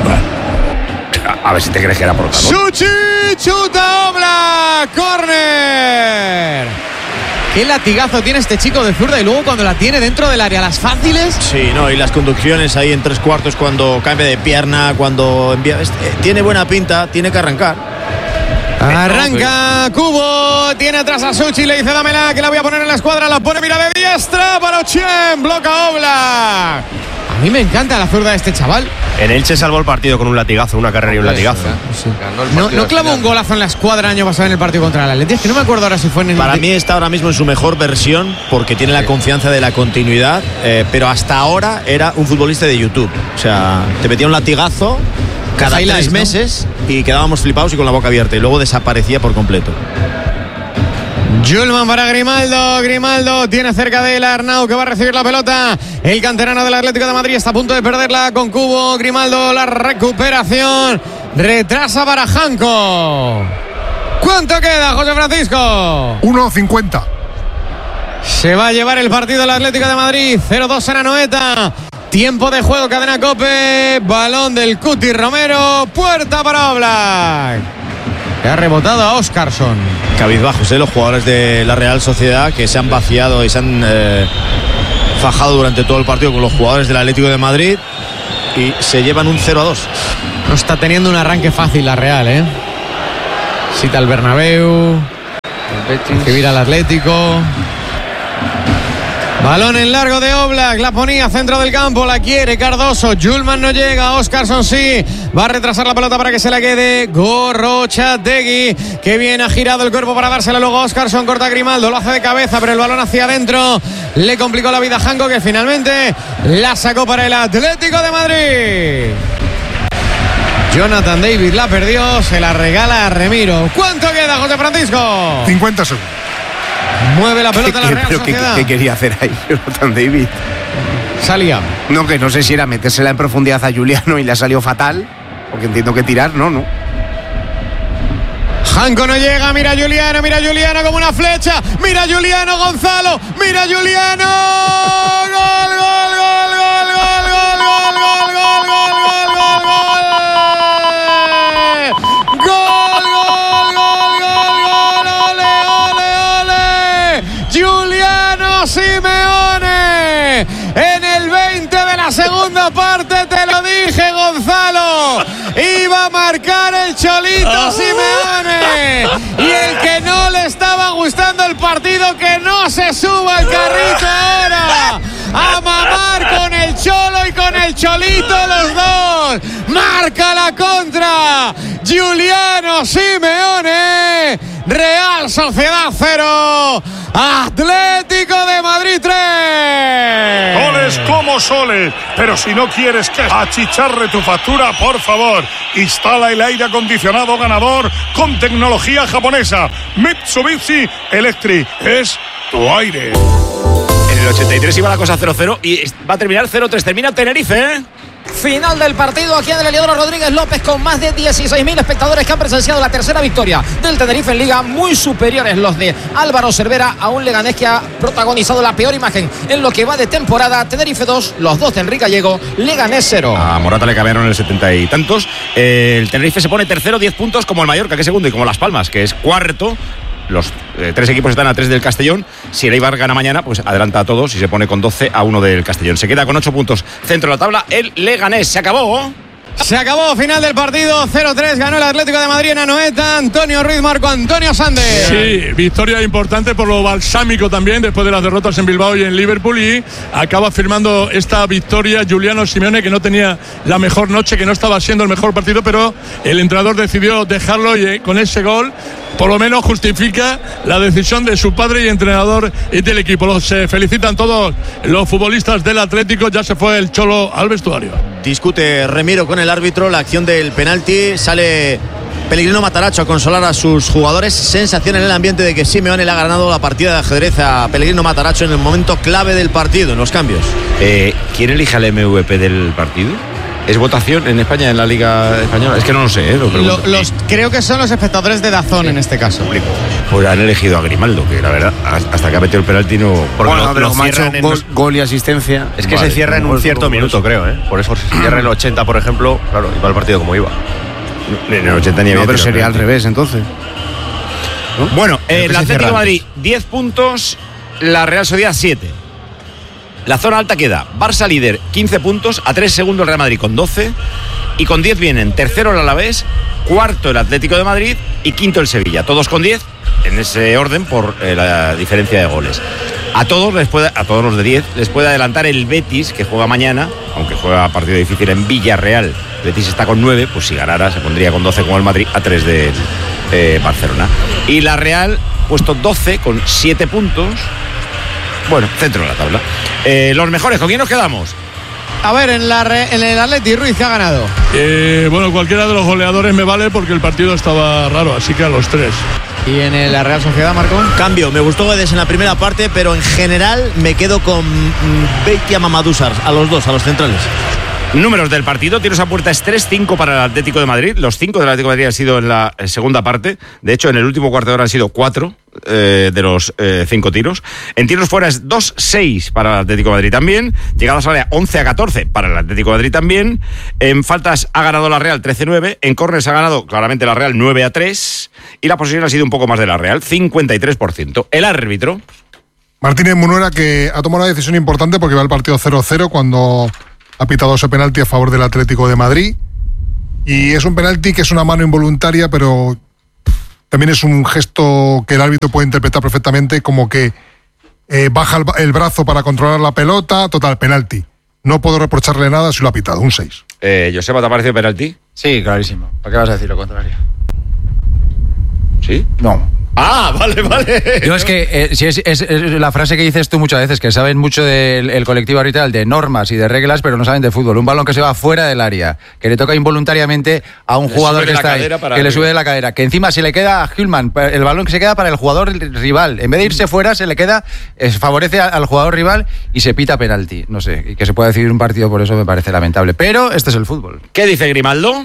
A ver si te crees que era por otra cosa. Sučić, chuta Oblak, córner. Qué latigazo tiene este chico de zurda y luego cuando la tiene dentro del área, las fáciles. Sí, no, y las conducciones ahí en 3/4 cuando cambia de pierna, cuando envía. Tiene buena pinta, tiene que arrancar. Arranca Kubo, tiene atrás a Sučić, le dice dámela, que la voy a poner en la escuadra, la pone, mira de diestra para Ochen, bloca Oblak. A mí me encanta la zurda de este chaval. En Elche salvó el partido con un latigazo, una carrera y un latigazo. Sí. No clavó un golazo en la escuadra el año pasado en el partido contra el Atleti. Es que no me acuerdo ahora si fue en el... Para mí está ahora mismo en su mejor versión porque tiene la confianza de la continuidad, pero hasta ahora era un futbolista de YouTube. O sea, te metía un latigazo cada 3 meses, ¿no? Y quedábamos flipados y con la boca abierta y luego desaparecía por completo. Julman para Grimaldo tiene cerca de él a Arnau, que va a recibir la pelota. El canterano del Atlético de Madrid está a punto de perderla con Kubo. Grimaldo, la recuperación, retrasa para Janko. ¿Cuánto queda, José Francisco? 1:50. Se va a llevar el partido el Atlético de Madrid. 0-2 en Anoeta. Tiempo de juego, cadena COPE. Balón del Cuti Romero. Puerta para Oblak. que ha rebotado a Óscarson. Cabizbajos, los jugadores de la Real Sociedad, que se han vaciado y se han fajado durante todo el partido con los jugadores del Atlético de Madrid y se llevan un 0-2. No está teniendo un arranque fácil la Real, ¿eh? Cita el Bernabéu, que vira al Atlético. Balón en largo de Oblak, la ponía centro del campo, la quiere Cardoso, Julman no llega, Óscarson sí, va a retrasar la pelota para que se la quede Gorrotxategi, que bien ha girado el cuerpo para dársela luego a Óscarson, corta Grimaldo, lo hace de cabeza, pero el balón hacia adentro le complicó la vida a Janko, que finalmente la sacó para el Atlético de Madrid. Jonathan David la perdió, se la regala a Remiro. ¿Cuánto queda, José Francisco? 50 segundos. Mueve la pelota la Real Sociedad. ¿Qué quería hacer ahí Jonathan David? Salía. No, que no sé si era metérsela en profundidad a Juliano y le ha salido fatal, porque entiendo que tirar, no. Janko no llega, mira Juliano como una flecha, mira Juliano Gonzalo, mira Juliano. Gol, gol, gol, gol, gol, gol, gol, gol, gol, gol, gol, gol, gol. Gol, gol, gol, gol, gol, ole, ole, ole. Juliano Simeone. En el 20 de la segunda parte, te lo dije, Gonzalo. Iba a marcar el Cholito Simeone. Y el que no le estaba gustando el partido, que no se suba al carrito ahora. A mamar con el Cholo y con el Cholito los dos. Marca la contra Juliano Simeone. Real Sociedad 0, Atlético de Madrid 3. Goles como soles, pero si no quieres que achicharre tu factura, por favor, instala el aire acondicionado ganador con tecnología japonesa. Mitsubishi Electric es tu aire. En el 83 iba la cosa 0-0 y va a terminar 0-3. Termina Tenerife, ¿eh? Final del partido aquí en el Heliodoro Rodríguez López, con más de 16.000 espectadores que han presenciado la tercera victoria del Tenerife en Liga, muy superiores los de Álvaro Cervera a un Leganés que ha protagonizado la peor imagen en lo que va de temporada. Tenerife 2, los dos de Enrique Gallego, Leganés 0. A Morata le cambiaron el 70 y tantos. El Tenerife se pone tercero, 10 puntos, como el Mallorca, que es segundo, y como Las Palmas, que es cuarto. Los tres equipos están a 3 del Castellón. Si el Eibar gana mañana, pues adelanta a todos y se pone con 12 a 1 del Castellón. Se queda con 8 puntos centro de la tabla el Leganés. Se acabó. Se acabó, final del partido, 0-3, ganó el Atlético de Madrid en Anoeta. Antonio Ruiz, Marco Antonio Sande. Sí, victoria importante por lo balsámico también, después de las derrotas en Bilbao y en Liverpool, y acaba firmando esta victoria Juliano Simeone, que no tenía la mejor noche, que no estaba siendo el mejor partido, pero el entrenador decidió dejarlo y con ese gol por lo menos justifica la decisión de su padre y entrenador y del equipo. Los felicitan todos los futbolistas del Atlético. Ya se fue el Cholo al vestuario. Discute Remiro con el árbitro la acción del penalti. Sale Pellegrino Matarazzo a consolar a sus jugadores. Sensación en el ambiente de que Simeone le ha ganado la partida de ajedrez a Pellegrino Matarazzo en el momento clave del partido, en los cambios. ¿Quién elige al MVP del partido? ¿Es votación en España, en la Liga Española? Es que no lo sé, creo que son los espectadores de DAZN en este caso. Pues han elegido a Grimaldo, que la verdad, hasta que ha metido el penalti no... Porque lo cierran en gol y asistencia. Es que se cierra en un cierto minuto, creo, ¿eh? Por eso se cierra en el 80, por ejemplo. Claro, iba el partido como iba. En el 80 ni había. No, pero sería al revés, entonces. ¿No? Bueno, el Atlético de Madrid, 10 puntos, la Real Sociedad 7. La zona alta queda Barça líder, 15 puntos, a 3 segundos el Real Madrid con 12, y con 10 vienen tercero el Alavés, cuarto el Atlético de Madrid y quinto el Sevilla, todos con 10, en ese orden por la diferencia de goles. A todos los de 10 les puede adelantar el Betis, que juega mañana, aunque juega partido difícil en Villarreal. Betis está con 9, pues si ganara se pondría con 12 como el Madrid, a 3 del Barcelona. Y la Real, puesto 12 con 7 puntos. Bueno, centro de la tabla. Los mejores, ¿con quién nos quedamos? A ver, en el Atleti, Ruiz, que ha ganado. Bueno, cualquiera de los goleadores me vale porque el partido estaba raro, así que a los 3. ¿Y en la Real Sociedad, Marco? Cambio, me gustó Guedes en la primera parte, pero en general me quedo con Beitia Mamadou Sarr, a los dos, a los centrales. Números del partido, tiros a puerta es 3-5 para el Atlético de Madrid. Los 5 del Atlético de Madrid han sido en la segunda parte. De hecho, en el último cuarto de hora han sido 4. de los 5 tiros. En tiros fuera es 2-6 para el Atlético de Madrid también. Llegadas al área 11-14 para el Atlético de Madrid también. En faltas ha ganado la Real 13-9. En córners ha ganado claramente la Real 9-3. Y la posesión ha sido un poco más de la Real, 53%. El árbitro Martínez Munuera, que ha tomado una decisión importante porque va el partido 0-0 cuando ha pitado ese penalti a favor del Atlético de Madrid. Y es un penalti que es una mano involuntaria, pero también es un gesto que el árbitro puede interpretar perfectamente como que baja el brazo para controlar la pelota. Total, penalti. No puedo reprocharle nada si lo ha pitado, un 6. Joseba, ¿te ha parecido penalti? Sí, clarísimo. ¿Para qué vas a decir lo contrario? ¿Sí? No. Ah, vale. Yo es que si es la frase que dices tú muchas veces, que saben mucho del colectivo arbitral, de normas y de reglas, pero no saben de fútbol. Un balón que se va fuera del área, que le toca involuntariamente a un jugador que está ahí, que le sube de la cadera, que encima se le queda a Hjulmand, el balón que se queda para el jugador rival. En vez de irse fuera, se le queda, favorece al jugador rival y se pita penalti. No sé, y que se pueda decidir un partido por eso me parece lamentable. Pero este es el fútbol. ¿Qué dice Grimaldo?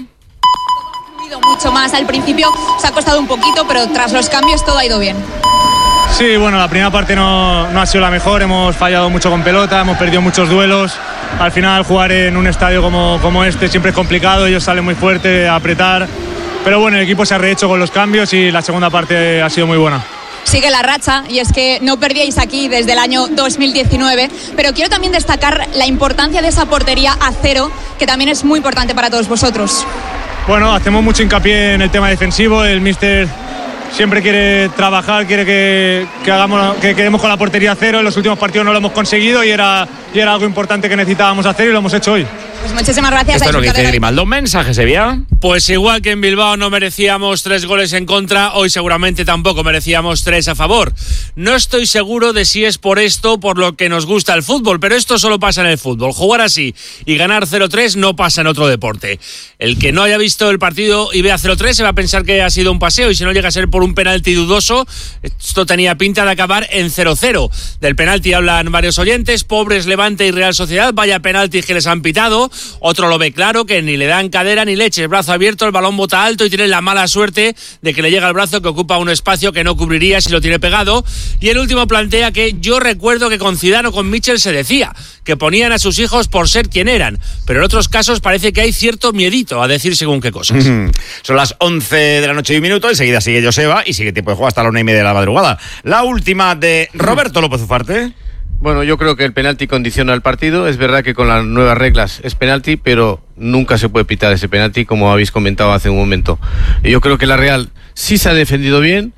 Mucho más al principio, se ha costado un poquito, pero tras los cambios todo ha ido bien. Sí, bueno, la primera parte no ha sido la mejor, hemos fallado mucho con pelota, hemos perdido muchos duelos. Al final jugar en un estadio como este siempre es complicado, ellos salen muy fuerte a apretar, pero bueno, el equipo se ha rehecho con los cambios y la segunda parte ha sido muy buena. Sigue la racha y es que no perdíais aquí desde el año 2019, pero quiero también destacar la importancia de esa portería a cero, que también es muy importante para todos vosotros. Bueno, hacemos mucho hincapié en el tema defensivo. El míster siempre quiere trabajar, quiere que quedemos con la portería a cero. En los últimos partidos no lo hemos conseguido y era algo importante que necesitábamos hacer y lo hemos hecho hoy. Pues muchísimas gracias. Esto es lo que dice Grimaldo. ¿Un mensaje, Sevilla? Pues igual que en Bilbao no merecíamos 3 goles en contra, hoy seguramente tampoco merecíamos 3 a favor. No estoy seguro de si es por esto por lo que nos gusta el fútbol, pero esto solo pasa en el fútbol. Jugar así y ganar 0-3 no pasa en otro deporte. El que no haya visto el partido y vea 0-3 se va a pensar que ha sido un paseo, y si no llega a ser por un penalti dudoso, esto tenía pinta de acabar en 0-0. Del penalti hablan varios oyentes: pobres Levante y Real Sociedad, vaya penalti que les han pitado. Otro lo ve claro, que ni le dan cadera ni leche, el brazo abierto, el balón bota alto y tiene la mala suerte de que le llega el brazo que ocupa un espacio que no cubriría si lo tiene pegado. Y el último plantea que yo recuerdo que con Zidane o con Mitchell se decía que ponían a sus hijos por ser quien eran, pero en otros casos parece que hay cierto miedito a decir según qué cosas. Son las 11 de la noche y un minuto, enseguida sigue Joseba y sigue tiempo de juego hasta la 1:30 de la madrugada. La última de Roberto López Ufarte. Bueno, yo creo que el penalti condiciona el partido. Es verdad que con las nuevas reglas es penalti, pero nunca se puede pitar ese penalti, como habéis comentado hace un momento. Y yo creo que la Real sí se ha defendido bien.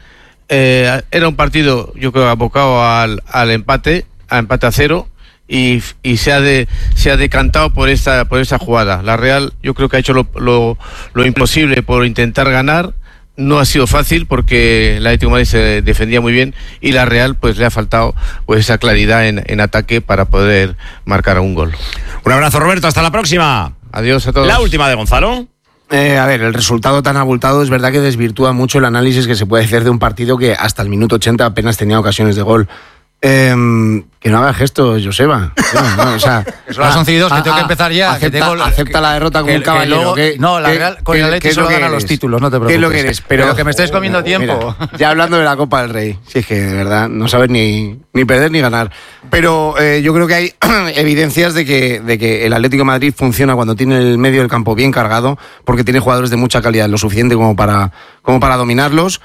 Era un partido, yo creo, abocado al empate a 0. Y se ha decantado por esa jugada. La Real, yo creo que ha hecho lo imposible por intentar ganar. No ha sido fácil porque el Atlético de Madrid se defendía muy bien y la Real pues le ha faltado pues esa claridad en ataque para poder marcar un gol. Un abrazo, Roberto, hasta la próxima. Adiós a todos. La última de Gonzalo. A ver, el resultado tan abultado es verdad que desvirtúa mucho el análisis que se puede hacer de un partido que hasta el minuto 80 apenas tenía ocasiones de gol. Que no haga gestos, Joseba. No, o sea, que son las 11:02, que tengo que empezar ya. Acepta la derrota como un caballero. No, la Real con el Atleti solo gana los títulos, no te preocupes. ¿Qué es lo que eres? Pero que me estáis comiendo tiempo. Mira, ya hablando de la Copa del Rey, si es que de verdad no sabes ni perder ni ganar. Pero yo creo que hay evidencias de que el Atlético de Madrid funciona cuando tiene el medio del campo bien cargado, porque tiene jugadores de mucha calidad, lo suficiente como para dominarlos.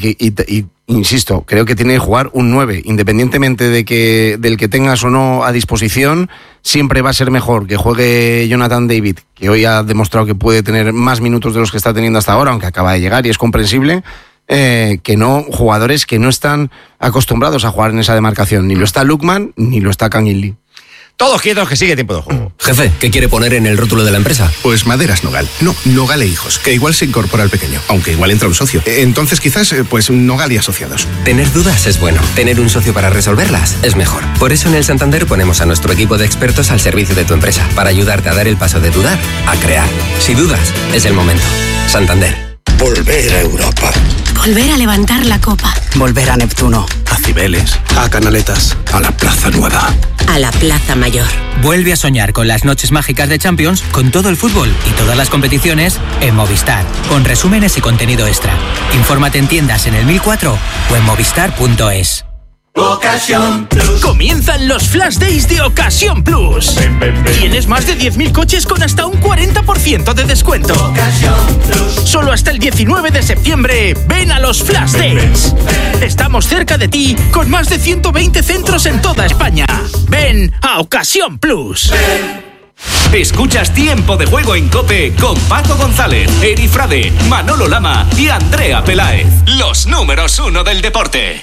Y insisto, creo que tiene que jugar un 9, independientemente del que tengas o no a disposición. Siempre va a ser mejor que juegue Jonathan David, que hoy ha demostrado que puede tener más minutos de los que está teniendo hasta ahora, aunque acaba de llegar y es comprensible, que no jugadores que no están acostumbrados a jugar en esa demarcación. Ni lo está Lukman, ni lo está Kangin Lee. Todos quietos, que sigue tiempo de juego. Jefe, ¿qué quiere poner en el rótulo de la empresa? Pues Maderas Nogal. No, Nogal e Hijos, que igual se incorpora al pequeño, aunque igual entra un socio. Entonces quizás, pues Nogal y Asociados. Tener dudas es bueno. Tener un socio para resolverlas es mejor. Por eso en el Santander ponemos a nuestro equipo de expertos al servicio de tu empresa, para ayudarte a dar el paso de dudar a crear. Si dudas, es el momento. Santander. Volver a Europa. Volver a levantar la copa. Volver a Neptuno. Hacer Cibeles, a Canaletas, a la Plaza Nueva, a la Plaza Mayor. Vuelve a soñar con las noches mágicas de Champions, con todo el fútbol y todas las competiciones en Movistar, con resúmenes y contenido extra. Infórmate en tiendas en el 1004 o en movistar.es. Ocasión Plus. Comienzan los Flash Days de Ocasión Plus. Tienes más de 10.000 coches con hasta un 40% de descuento. Ocasión Plus. Solo hasta el 19 de septiembre. Ven a los Flash Days. Estamos cerca de ti con más de 120 centros en toda España. Ven a Ocasión Plus. Escuchas Tiempo de Juego en COPE con Paco González, Eri Frade, Manolo Lama y Andrea Peláez. Los números 1 del deporte.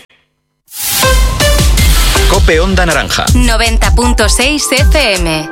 COPE Onda Naranja 90.6 FM.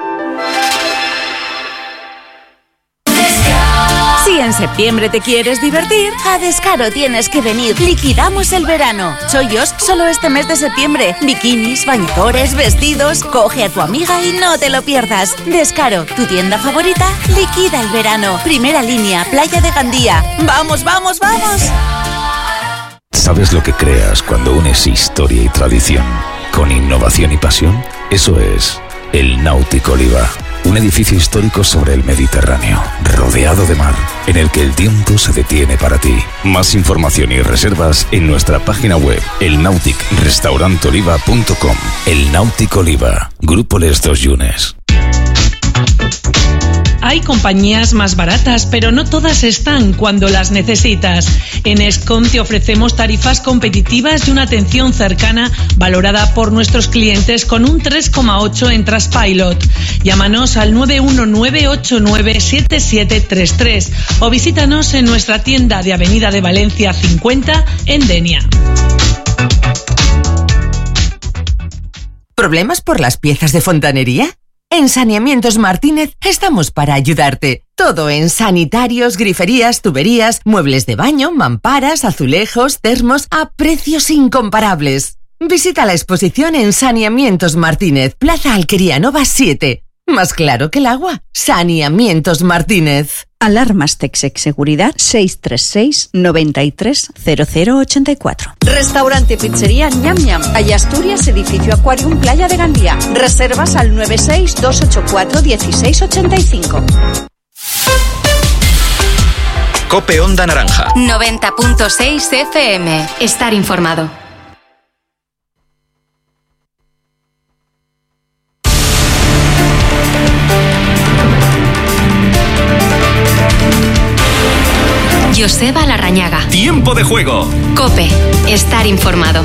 Si en septiembre te quieres divertir, a Descaro tienes que venir. Liquidamos el verano. Chollos solo este mes de septiembre. Bikinis, bañadores, vestidos. Coge a tu amiga y no te lo pierdas. Descaro, tu tienda favorita, liquida el verano. Primera línea, Playa de Gandía. ¡Vamos, vamos, vamos! ¿Sabes lo que creas cuando unes historia y tradición con innovación y pasión? Eso es el Náutico Oliva, un edificio histórico sobre el Mediterráneo, rodeado de mar, en el que el tiempo se detiene para ti. Más información y reservas en nuestra página web, elnauticrestaurantoliva.com. El Náutico Oliva, Grupo Les Dos Yunes. Hay compañías más baratas, pero no todas están cuando las necesitas. En Escom te ofrecemos tarifas competitivas y una atención cercana valorada por nuestros clientes con un 3,8 en Trustpilot. Llámanos al 919897733 o visítanos en nuestra tienda de Avenida de Valencia 50 en Denia. ¿Problemas por las piezas de fontanería? En Saneamientos Martínez estamos para ayudarte. Todo en sanitarios, griferías, tuberías, muebles de baño, mamparas, azulejos, termos a precios incomparables. Visita la exposición en Saneamientos Martínez, Plaza Alquería Nova 7. Más claro que el agua. Saneamientos Martínez. Alarmas Texec Seguridad 636 93 0084. Restaurante Pizzería Ñam Ñam. Calle Asturias, edificio Aquarium, Playa de Gandía. Reservas al 96 284 1685. COPE Onda Naranja 90.6 FM. Estar informado. Joseba Larrañaga. Tiempo de Juego. COPE. Estar informado.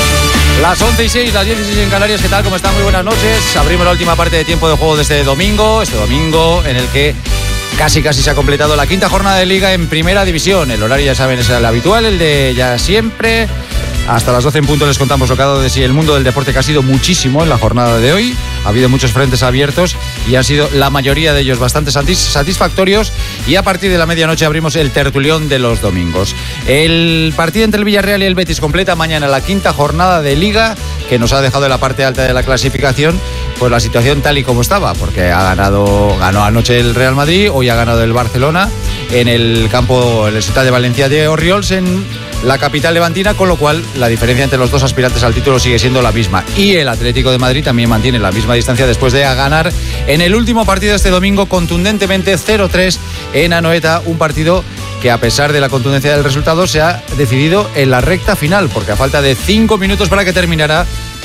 Las 11:06, las 16 en Canarias. ¿Qué tal? ¿Cómo están? Muy buenas noches. Abrimos la última parte de Tiempo de Juego de este domingo en el que casi se ha completado la quinta jornada de Liga en Primera División. El horario, ya saben, es el habitual, el de ya siempre. Hasta las 12 en punto les contamos lo que ha dado de sí el mundo del deporte, que ha sido muchísimo en la jornada de hoy. Ha habido muchos frentes abiertos y han sido la mayoría de ellos bastante satisfactorios. Y a partir de la medianoche abrimos el tertulión de los domingos. El partido entre el Villarreal y el Betis completa mañana la quinta jornada de Liga, que nos ha dejado en la parte alta de la clasificación pues la situación tal y como estaba, porque ganó anoche el Real Madrid, hoy ha ganado el Barcelona en el campo, en el Ciutat de Valencia de Orriols, en la capital levantina, con lo cual la diferencia entre los dos aspirantes al título sigue siendo la misma. Y el Atlético de Madrid también mantiene la misma distancia después de ganar en el último partido de este domingo contundentemente 0-3 en Anoeta, un partido que, a pesar de la contundencia del resultado, se ha decidido en la recta final, porque a falta de 5 minutos para que terminara,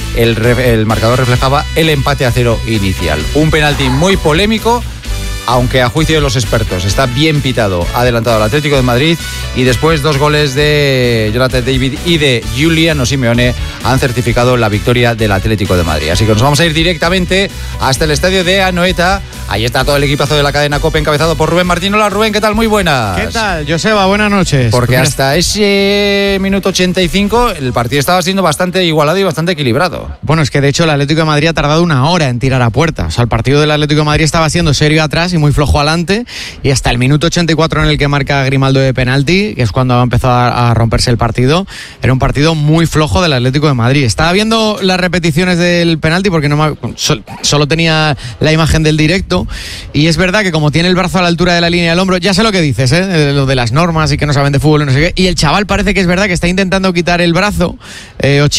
el marcador reflejaba el empate a 0 inicial. Un penalti muy polémico, aunque a juicio de los expertos está bien pitado, ha adelantado al Atlético de Madrid, y después 2 goles de Jonathan David y de Giuliano Simeone han certificado la victoria del Atlético de Madrid. Así que nos vamos a ir directamente hasta el estadio de Anoeta. Ahí está todo el equipazo de la cadena COPE, encabezado por Rubén Martín. Hola Rubén, ¿qué tal? Muy buenas. ¿Qué tal, Joseba? Buenas noches. Porque hasta ese minuto 85 el partido estaba siendo bastante igualado y bastante equilibrado. Bueno, es que de hecho el Atlético de Madrid ha tardado 1 hora en tirar a puerta. O sea, el partido del Atlético de Madrid estaba siendo serio atrás y muy flojo adelante, y hasta el minuto 84 en el que marca Grimaldo de penalti, que es cuando ha empezado a romperse el partido, era un partido muy flojo del Atlético de Madrid. Estaba viendo las repeticiones del penalti porque solo tenía la imagen del directo, y es verdad que como tiene el brazo a la altura de la línea del hombro, ya sé lo que dices, lo de las normas y que no saben de fútbol y no sé qué, y el chaval parece que es verdad que está intentando quitar el brazo, Ochiem,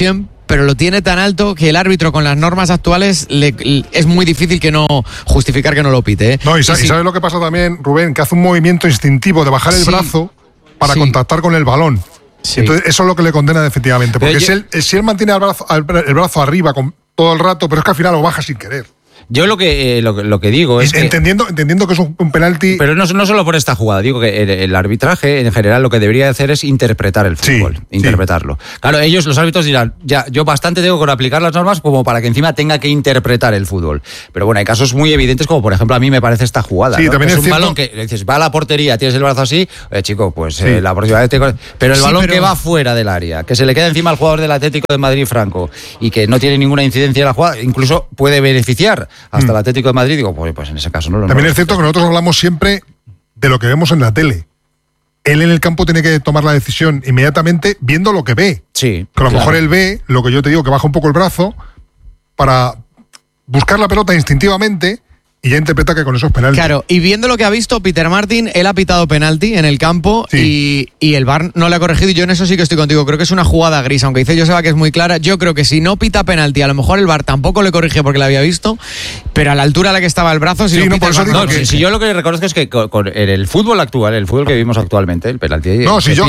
pero lo tiene tan alto que el árbitro con las normas actuales es muy difícil que no justificar que no lo pite, ¿eh? No, y sabes lo que pasa también, Rubén, que hace un movimiento instintivo de bajar el brazo para contactar con el balón. Sí. Entonces eso es lo que le condena definitivamente, porque si él mantiene el brazo arriba todo el rato, pero es que al final lo baja sin querer. Yo lo que digo es entendiendo que es un penalti. Pero no solo por esta jugada, digo que el arbitraje en general lo que debería hacer es interpretar el fútbol, interpretarlo. Claro, los árbitros dirán, ya, yo bastante tengo con aplicar las normas como para que encima tenga que interpretar el fútbol. Pero bueno, hay casos muy evidentes como por ejemplo a mí me parece esta jugada. Sí, ¿no? también es un balón que le dices, va a la portería, tienes el brazo así, chico, pues la próxima vez pero el balón que va fuera del área, que se le queda encima al jugador del Atlético de Madrid, Franco, y que no tiene ninguna incidencia en la jugada, incluso puede beneficiar hasta el Atlético de Madrid, digo, pues en ese caso no lo. También es cierto que nosotros hablamos siempre de lo que vemos en la tele. Él en el campo tiene que tomar la decisión inmediatamente viendo lo que ve. Sí. Que a lo mejor él ve, lo que yo te digo, que baja un poco el brazo para buscar la pelota instintivamente y ya interpreta que con eso es penalti. Claro, y viendo lo que ha visto Peter Martin, él ha pitado penalti en el campo y el VAR no le ha corregido, y yo en eso sí que estoy contigo, creo que es una jugada gris, aunque dice Joseba que es muy clara. Yo creo que si no pita penalti, a lo mejor el VAR tampoco le corrige porque la había visto, pero a la altura a la que estaba el brazo, si yo lo que reconozco es que con el fútbol actual, el fútbol que vivimos actualmente, el penalti lo que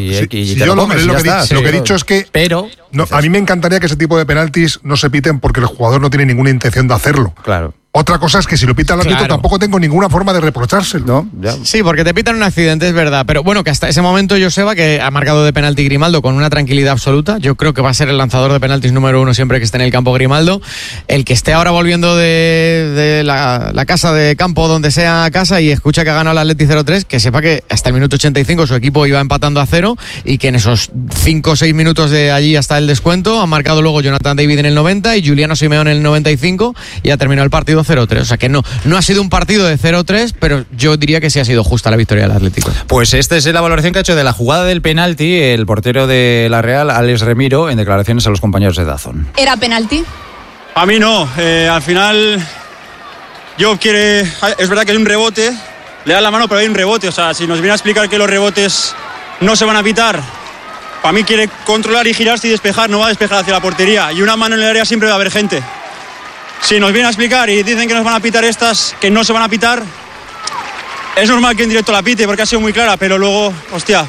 he dicho es que a mí me encantaría que ese tipo de penaltis no se piten porque el jugador no tiene ninguna intención de hacerlo. Claro. Otra cosa es que si lo pita el árbitro tampoco tengo ninguna forma de reprochárselo. ¿No? Ya. Sí, porque te pitan un accidente, es verdad. Pero bueno, que hasta ese momento Joseba, que ha marcado de penalti Grimaldo con una tranquilidad absoluta, yo creo que va a ser el lanzador de penaltis número 1 siempre que esté en el campo Grimaldo. El que esté ahora volviendo de la casa de campo, donde sea casa, y escucha que ha ganado el Atleti 0-3, que sepa que hasta el minuto 85 su equipo iba empatando a 0 y que en esos 5 o 6 minutos de allí hasta el descuento ha marcado luego Jonathan David en el 90 y Juliano Simeone en el 95 y ha terminado el partido 0-3, o sea que no ha sido un partido de 0-3, pero yo diría que sí ha sido justa la victoria del Atlético. Pues esta es la valoración que ha hecho de la jugada del penalti el portero de la Real, Alex Remiro, en declaraciones a los compañeros de DAZN. ¿Era penalti? A mí no, al final es verdad que hay un rebote, le da la mano pero hay un rebote, o sea, si nos viene a explicar que los rebotes no se van a pitar, para mí quiere controlar y girarse y despejar, no va a despejar hacia la portería, y una mano en el área siempre va a haber gente. Si nos viene a explicar y dicen que nos van a pitar estas, que no se van a pitar, es normal que en directo la pite porque ha sido muy clara, pero luego, hostia,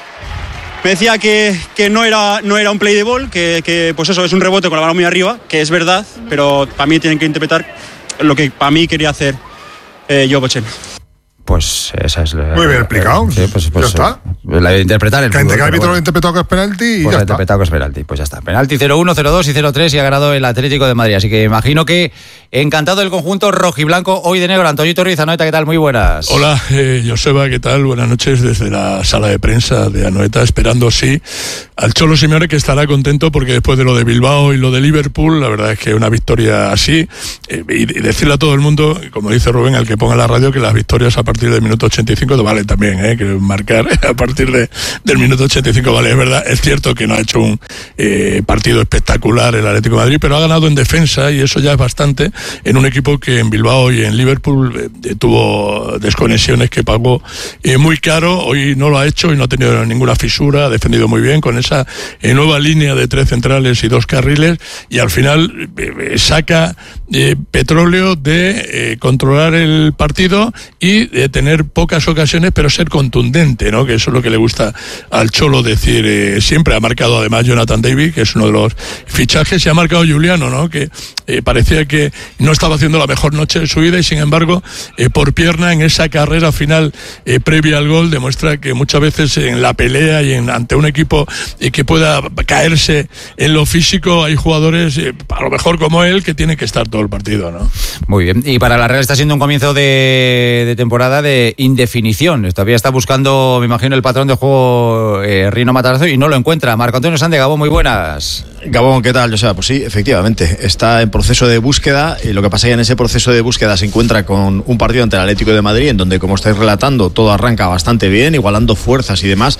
me decía que no era un play de ball, que pues eso, es un rebote con la mano muy arriba, que es verdad, pero para mí tienen que interpretar lo que para mí quería hacer Jovochen. Pues esa es la... Muy bien explicado. Sí, pues ya está. La de interpretar el fútbol. Que el árbitro lo ha interpretado que es penalti y pues ya ha está. interpretado que es penalti, pues ya está. Penalti 0-1, 0-2 y 0-3 y ha ganado el Atlético de Madrid. Así que imagino que encantado el conjunto rojiblanco hoy de negro. Antoñito Ruiz, Anoeta, ¿qué tal? Muy buenas. Hola, Joseba, ¿qué tal? Buenas noches desde la sala de prensa de Anoeta, esperando sí al Cholo Simeone, que estará contento porque después de lo de Bilbao y lo de Liverpool, la verdad es que una victoria así, y decirle a todo el mundo, como dice Rubén, al que ponga la radio, que las victorias a partir del minuto 85 te vale también, que marcar a partir del minuto 85 vale, es verdad, es cierto que no ha hecho un partido espectacular el Atlético de Madrid, pero ha ganado en defensa y eso ya es bastante en un equipo que en Bilbao y en Liverpool tuvo desconexiones que pagó muy caro. Hoy no lo ha hecho y no ha tenido ninguna fisura, ha defendido muy bien con esa nueva línea de 3 centrales y 2 carriles, y al final saca petróleo de controlar el partido y de tener pocas ocasiones pero ser contundente, ¿no? Que eso es lo que le gusta al Cholo decir siempre. Ha marcado además Jonathan David, que es uno de los fichajes, y ha marcado Juliano, ¿no? Que parecía que no estaba haciendo la mejor noche de su vida y sin embargo por pierna en esa carrera final previa al gol demuestra que muchas veces en la pelea y ante un equipo que pueda caerse en lo físico hay jugadores a lo mejor como él que tienen que estar todo el partido, ¿no? Muy bien, y para la Real está siendo un comienzo de temporada de indefinición. Todavía está buscando, me imagino, el patrón de juego Rino Matarazzo y no lo encuentra. Marco Antonio Sande, Gabón, muy buenas. Gabón, ¿qué tal? O sea, pues sí, efectivamente, está en proceso de búsqueda y lo que pasa es que en ese proceso de búsqueda se encuentra con un partido ante el Atlético de Madrid en donde, como estáis relatando, todo arranca bastante bien, igualando fuerzas y demás,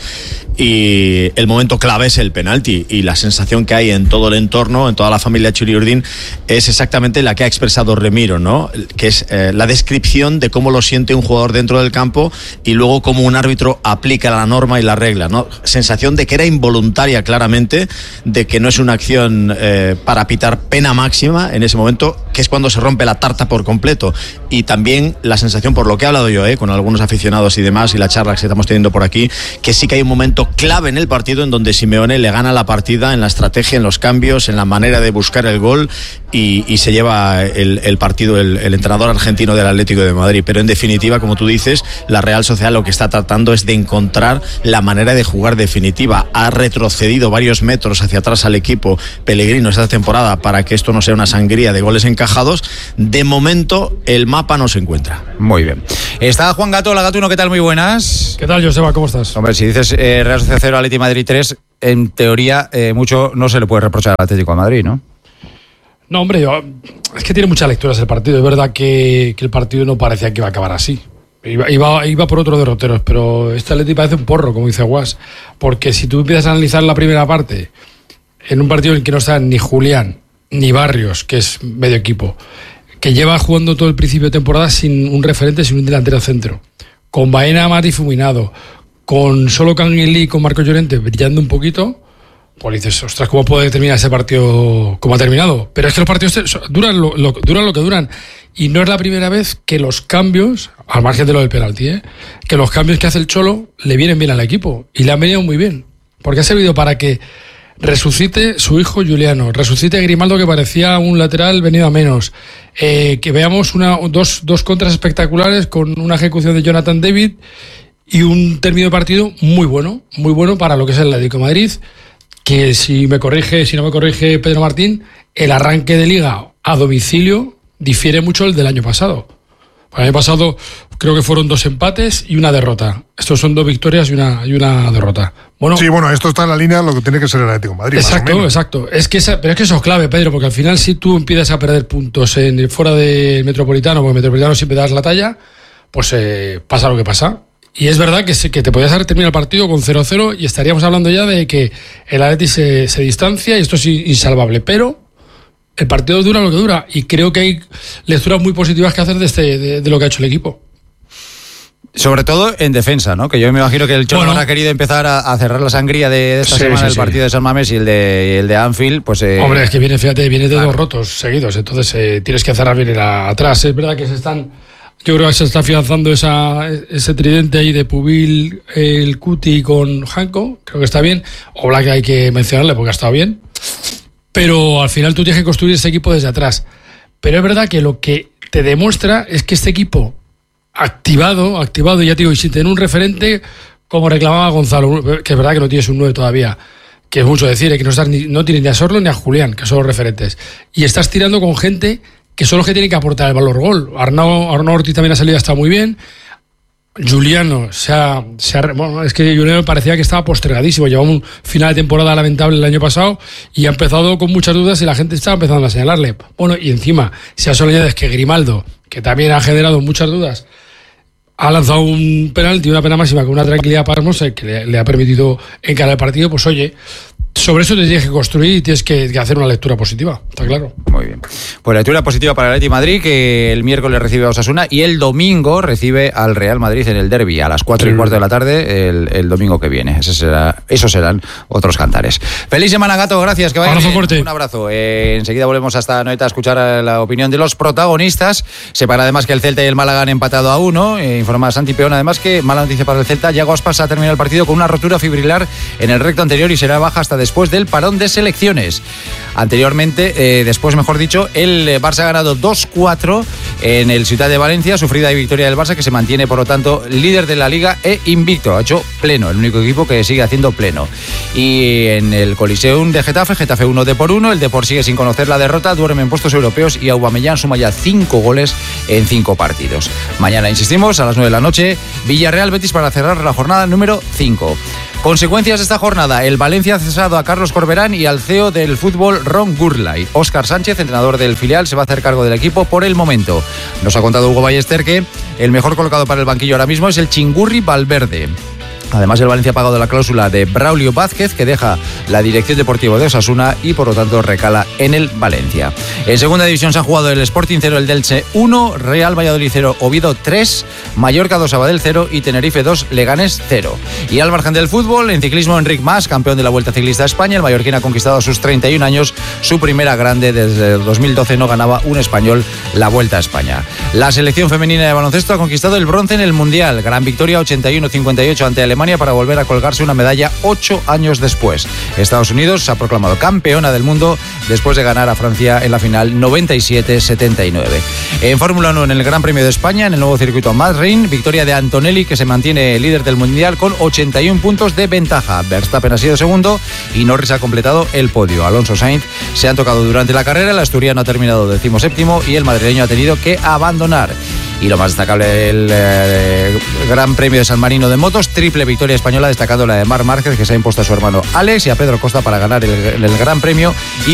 y el momento clave es el penalti y la sensación que hay en todo el entorno, en toda la familia Churiurdín, es exactamente la que ha expresado Remiro, ¿no? Que es la descripción de cómo lo siente un jugador dentro del campo y luego cómo un árbitro aplica la norma y la regla, ¿no? Sensación de que era involuntaria claramente, de que no es una acción para pitar pena máxima en ese momento, que es cuando se rompe la tarta por completo. Y también la sensación, por lo que he hablado yo con algunos aficionados y demás, y la charla que estamos teniendo por aquí, que sí que hay un momento clave en el partido en donde Simeone le gana la partida en la estrategia, en los cambios, en la manera de buscar el gol, y se lleva el partido el entrenador argentino del Atlético de Madrid. Pero en definitiva, como tú dices, la Real Sociedad lo que está tratando es de encontrar la manera de jugar definitiva. Ha retrocedido varios metros hacia atrás al equipo Pellegrino esta temporada para que esto no sea una sangría de goles encajados. De momento el mapa no se encuentra. Muy bien. Está Juan Gato, la Gatuno, ¿qué tal? Muy buenas. ¿Qué tal, Joseba? ¿Cómo estás? Hombre, si dices Real Sociedad 0, Atleti Madrid 3, en teoría mucho no se le puede reprochar al Atlético de Madrid, ¿no? No, hombre, es que tiene muchas lecturas el partido. Es verdad que el partido no parecía que iba a acabar así. Iba por otros derroteros, pero este Atleti parece un porro, como dice Guas. Porque si tú empiezas a analizar la primera parte, en un partido en el que no están ni Julián, ni Barrios, que es medio equipo, que lleva jugando todo el principio de temporada sin un referente, sin un delantero centro, con Baena más difuminado, con solo Canguilí y con Marcos Llorente brillando un poquito, pues dices, ostras, ¿cómo puede terminar ese partido como ha terminado? Pero es que los partidos duran lo que duran. Y no es la primera vez que los cambios, al margen de lo del penalti, que los cambios que hace el Cholo le vienen bien al equipo. Y le han venido muy bien. Porque ha servido para que resucite su hijo Juliano, resucite a Grimaldo, que parecía un lateral venido a menos, que veamos dos contras espectaculares con una ejecución de Jonathan David y un término de partido muy bueno para lo que es el Atlético de Madrid, que si no me corrige Pedro Martín, el arranque de Liga a domicilio difiere mucho del del año pasado. El año pasado creo que fueron 2 empates y una derrota. Estos son 2 victorias y una derrota. Sí, esto está en la línea de lo que tiene que ser el Atlético de Madrid. Exacto. Pero es que eso es clave, Pedro, porque al final si tú empiezas a perder puntos fuera del Metropolitano, porque el Metropolitano siempre das la talla, pues pasa lo que pasa. Y es verdad que te podías haber terminado el partido con 0-0 y estaríamos hablando ya de que el Atleti se distancia y esto es insalvable. Pero el partido dura lo que dura y creo que hay lecturas muy positivas que hacer de lo que ha hecho el equipo. Sobre todo en defensa, ¿no? Que yo me imagino que el Cholo habrá querido empezar a cerrar la sangría de esta semana, el partido de San Mamés y el de Anfield, pues... Hombre, es que viene de 2 rotos seguidos, entonces tienes que cerrar bien atrás. Es verdad que yo creo que se está afianzando ese tridente ahí de Pubil, el Cuti con Janko, creo que está bien. Oblak hay que mencionarle porque ha estado bien. Pero al final tú tienes que construir ese equipo desde atrás. Pero es verdad que lo que te demuestra es que este equipo activado, ya te digo, y sin tener un referente, como reclamaba Gonzalo, que es verdad que no tienes un 9 todavía, que es mucho decir, que no tienes ni a Sorlo ni a Julián, que son los referentes. Y estás tirando con gente que son los que tienen que aportar el valor gol. Arnau Ortiz también ha salido, está muy bien. Juliano es que Juliano parecía que estaba postergadísimo, llevaba un final de temporada lamentable el año pasado y ha empezado con muchas dudas y la gente está empezando a señalarle. Y encima, si a eso le añades que Grimaldo, que también ha generado muchas dudas, ha lanzado un penalti, una pena máxima con una tranquilidad pasmosa que le ha permitido encarar el partido, pues oye, sobre eso te tienes que construir y tienes que hacer una lectura positiva, está claro. Muy bien. Pues lectura positiva para el Atlético de Madrid, que el miércoles recibe a Osasuna y el domingo recibe al Real Madrid en el derbi a las 4:15 de la tarde el domingo que viene. Esos serán otros cantares. Feliz semana, Gato, gracias. Que vayan bien. Un abrazo. Enseguida volvemos hasta Noeta a escuchar la opinión de los protagonistas. Sepan además que el Celta y el Málaga han empatado a 1. Informa Santi Peón además que mala noticia para el Celta. Yago Aspas ha terminado el partido con una rotura fibrilar en el recto anterior y será baja hasta después del parón de selecciones. Anteriormente, después mejor dicho, el Barça ha ganado 2-4 en el Ciutat de Valencia, sufrida victoria del Barça, que se mantiene por lo tanto líder de la Liga e invicto. Ha hecho pleno, el único equipo que sigue haciendo pleno. Y en el Coliseum de Getafe 1 Depor 1, el Depor sigue sin conocer la derrota, duerme en puestos europeos y Aubameyang suma ya 5 goles en 5 partidos. Mañana, insistimos, a las 9 de la noche, Villarreal Betis para cerrar la jornada número 5. Consecuencias de esta jornada: el Valencia ha cesado a Carlos Corberán y al CEO del fútbol, Ron Gurlay. Óscar Sánchez, entrenador del filial, se va a hacer cargo del equipo por el momento. Nos ha contado Hugo Ballester que el mejor colocado para el banquillo ahora mismo es el Chingurri Valverde. Además, el Valencia ha pagado la cláusula de Braulio Vázquez, que deja la dirección deportiva de Osasuna y por lo tanto recala en el Valencia. En segunda división se han jugado el Sporting 0, el Delche 1, Real Valladolid 0, Oviedo 3, Mallorca 2, Sabadell 0 y Tenerife 2, Leganés 0. Y al margen del fútbol, en ciclismo, Enric Mas, campeón de la Vuelta Ciclista a España. El mallorquín ha conquistado a sus 31 años su primera grande. Desde 2012 no ganaba un español la Vuelta a España. La selección femenina de baloncesto ha conquistado el bronce en el Mundial. Gran victoria 81-58 ante Alemania para volver a colgarse una medalla 8 años después. Estados Unidos se ha proclamado campeona del mundo después de ganar a Francia en la final 97-79. En Fórmula 1, en el Gran Premio de España, en el nuevo circuito Madrid, victoria de Antonelli, que se mantiene líder del Mundial con 81 puntos de ventaja. Verstappen ha sido segundo y Norris ha completado el podio. Alonso, Sainz se han tocado durante la carrera, el asturiano ha terminado 17º y el madrileño ha tenido que abandonar. Y lo más destacable, el Gran Premio de San Marino de motos, triple victoria española, destacando la de Marc Márquez, que se ha impuesto a su hermano Alex y a Pedro Costa para ganar el Gran Premio y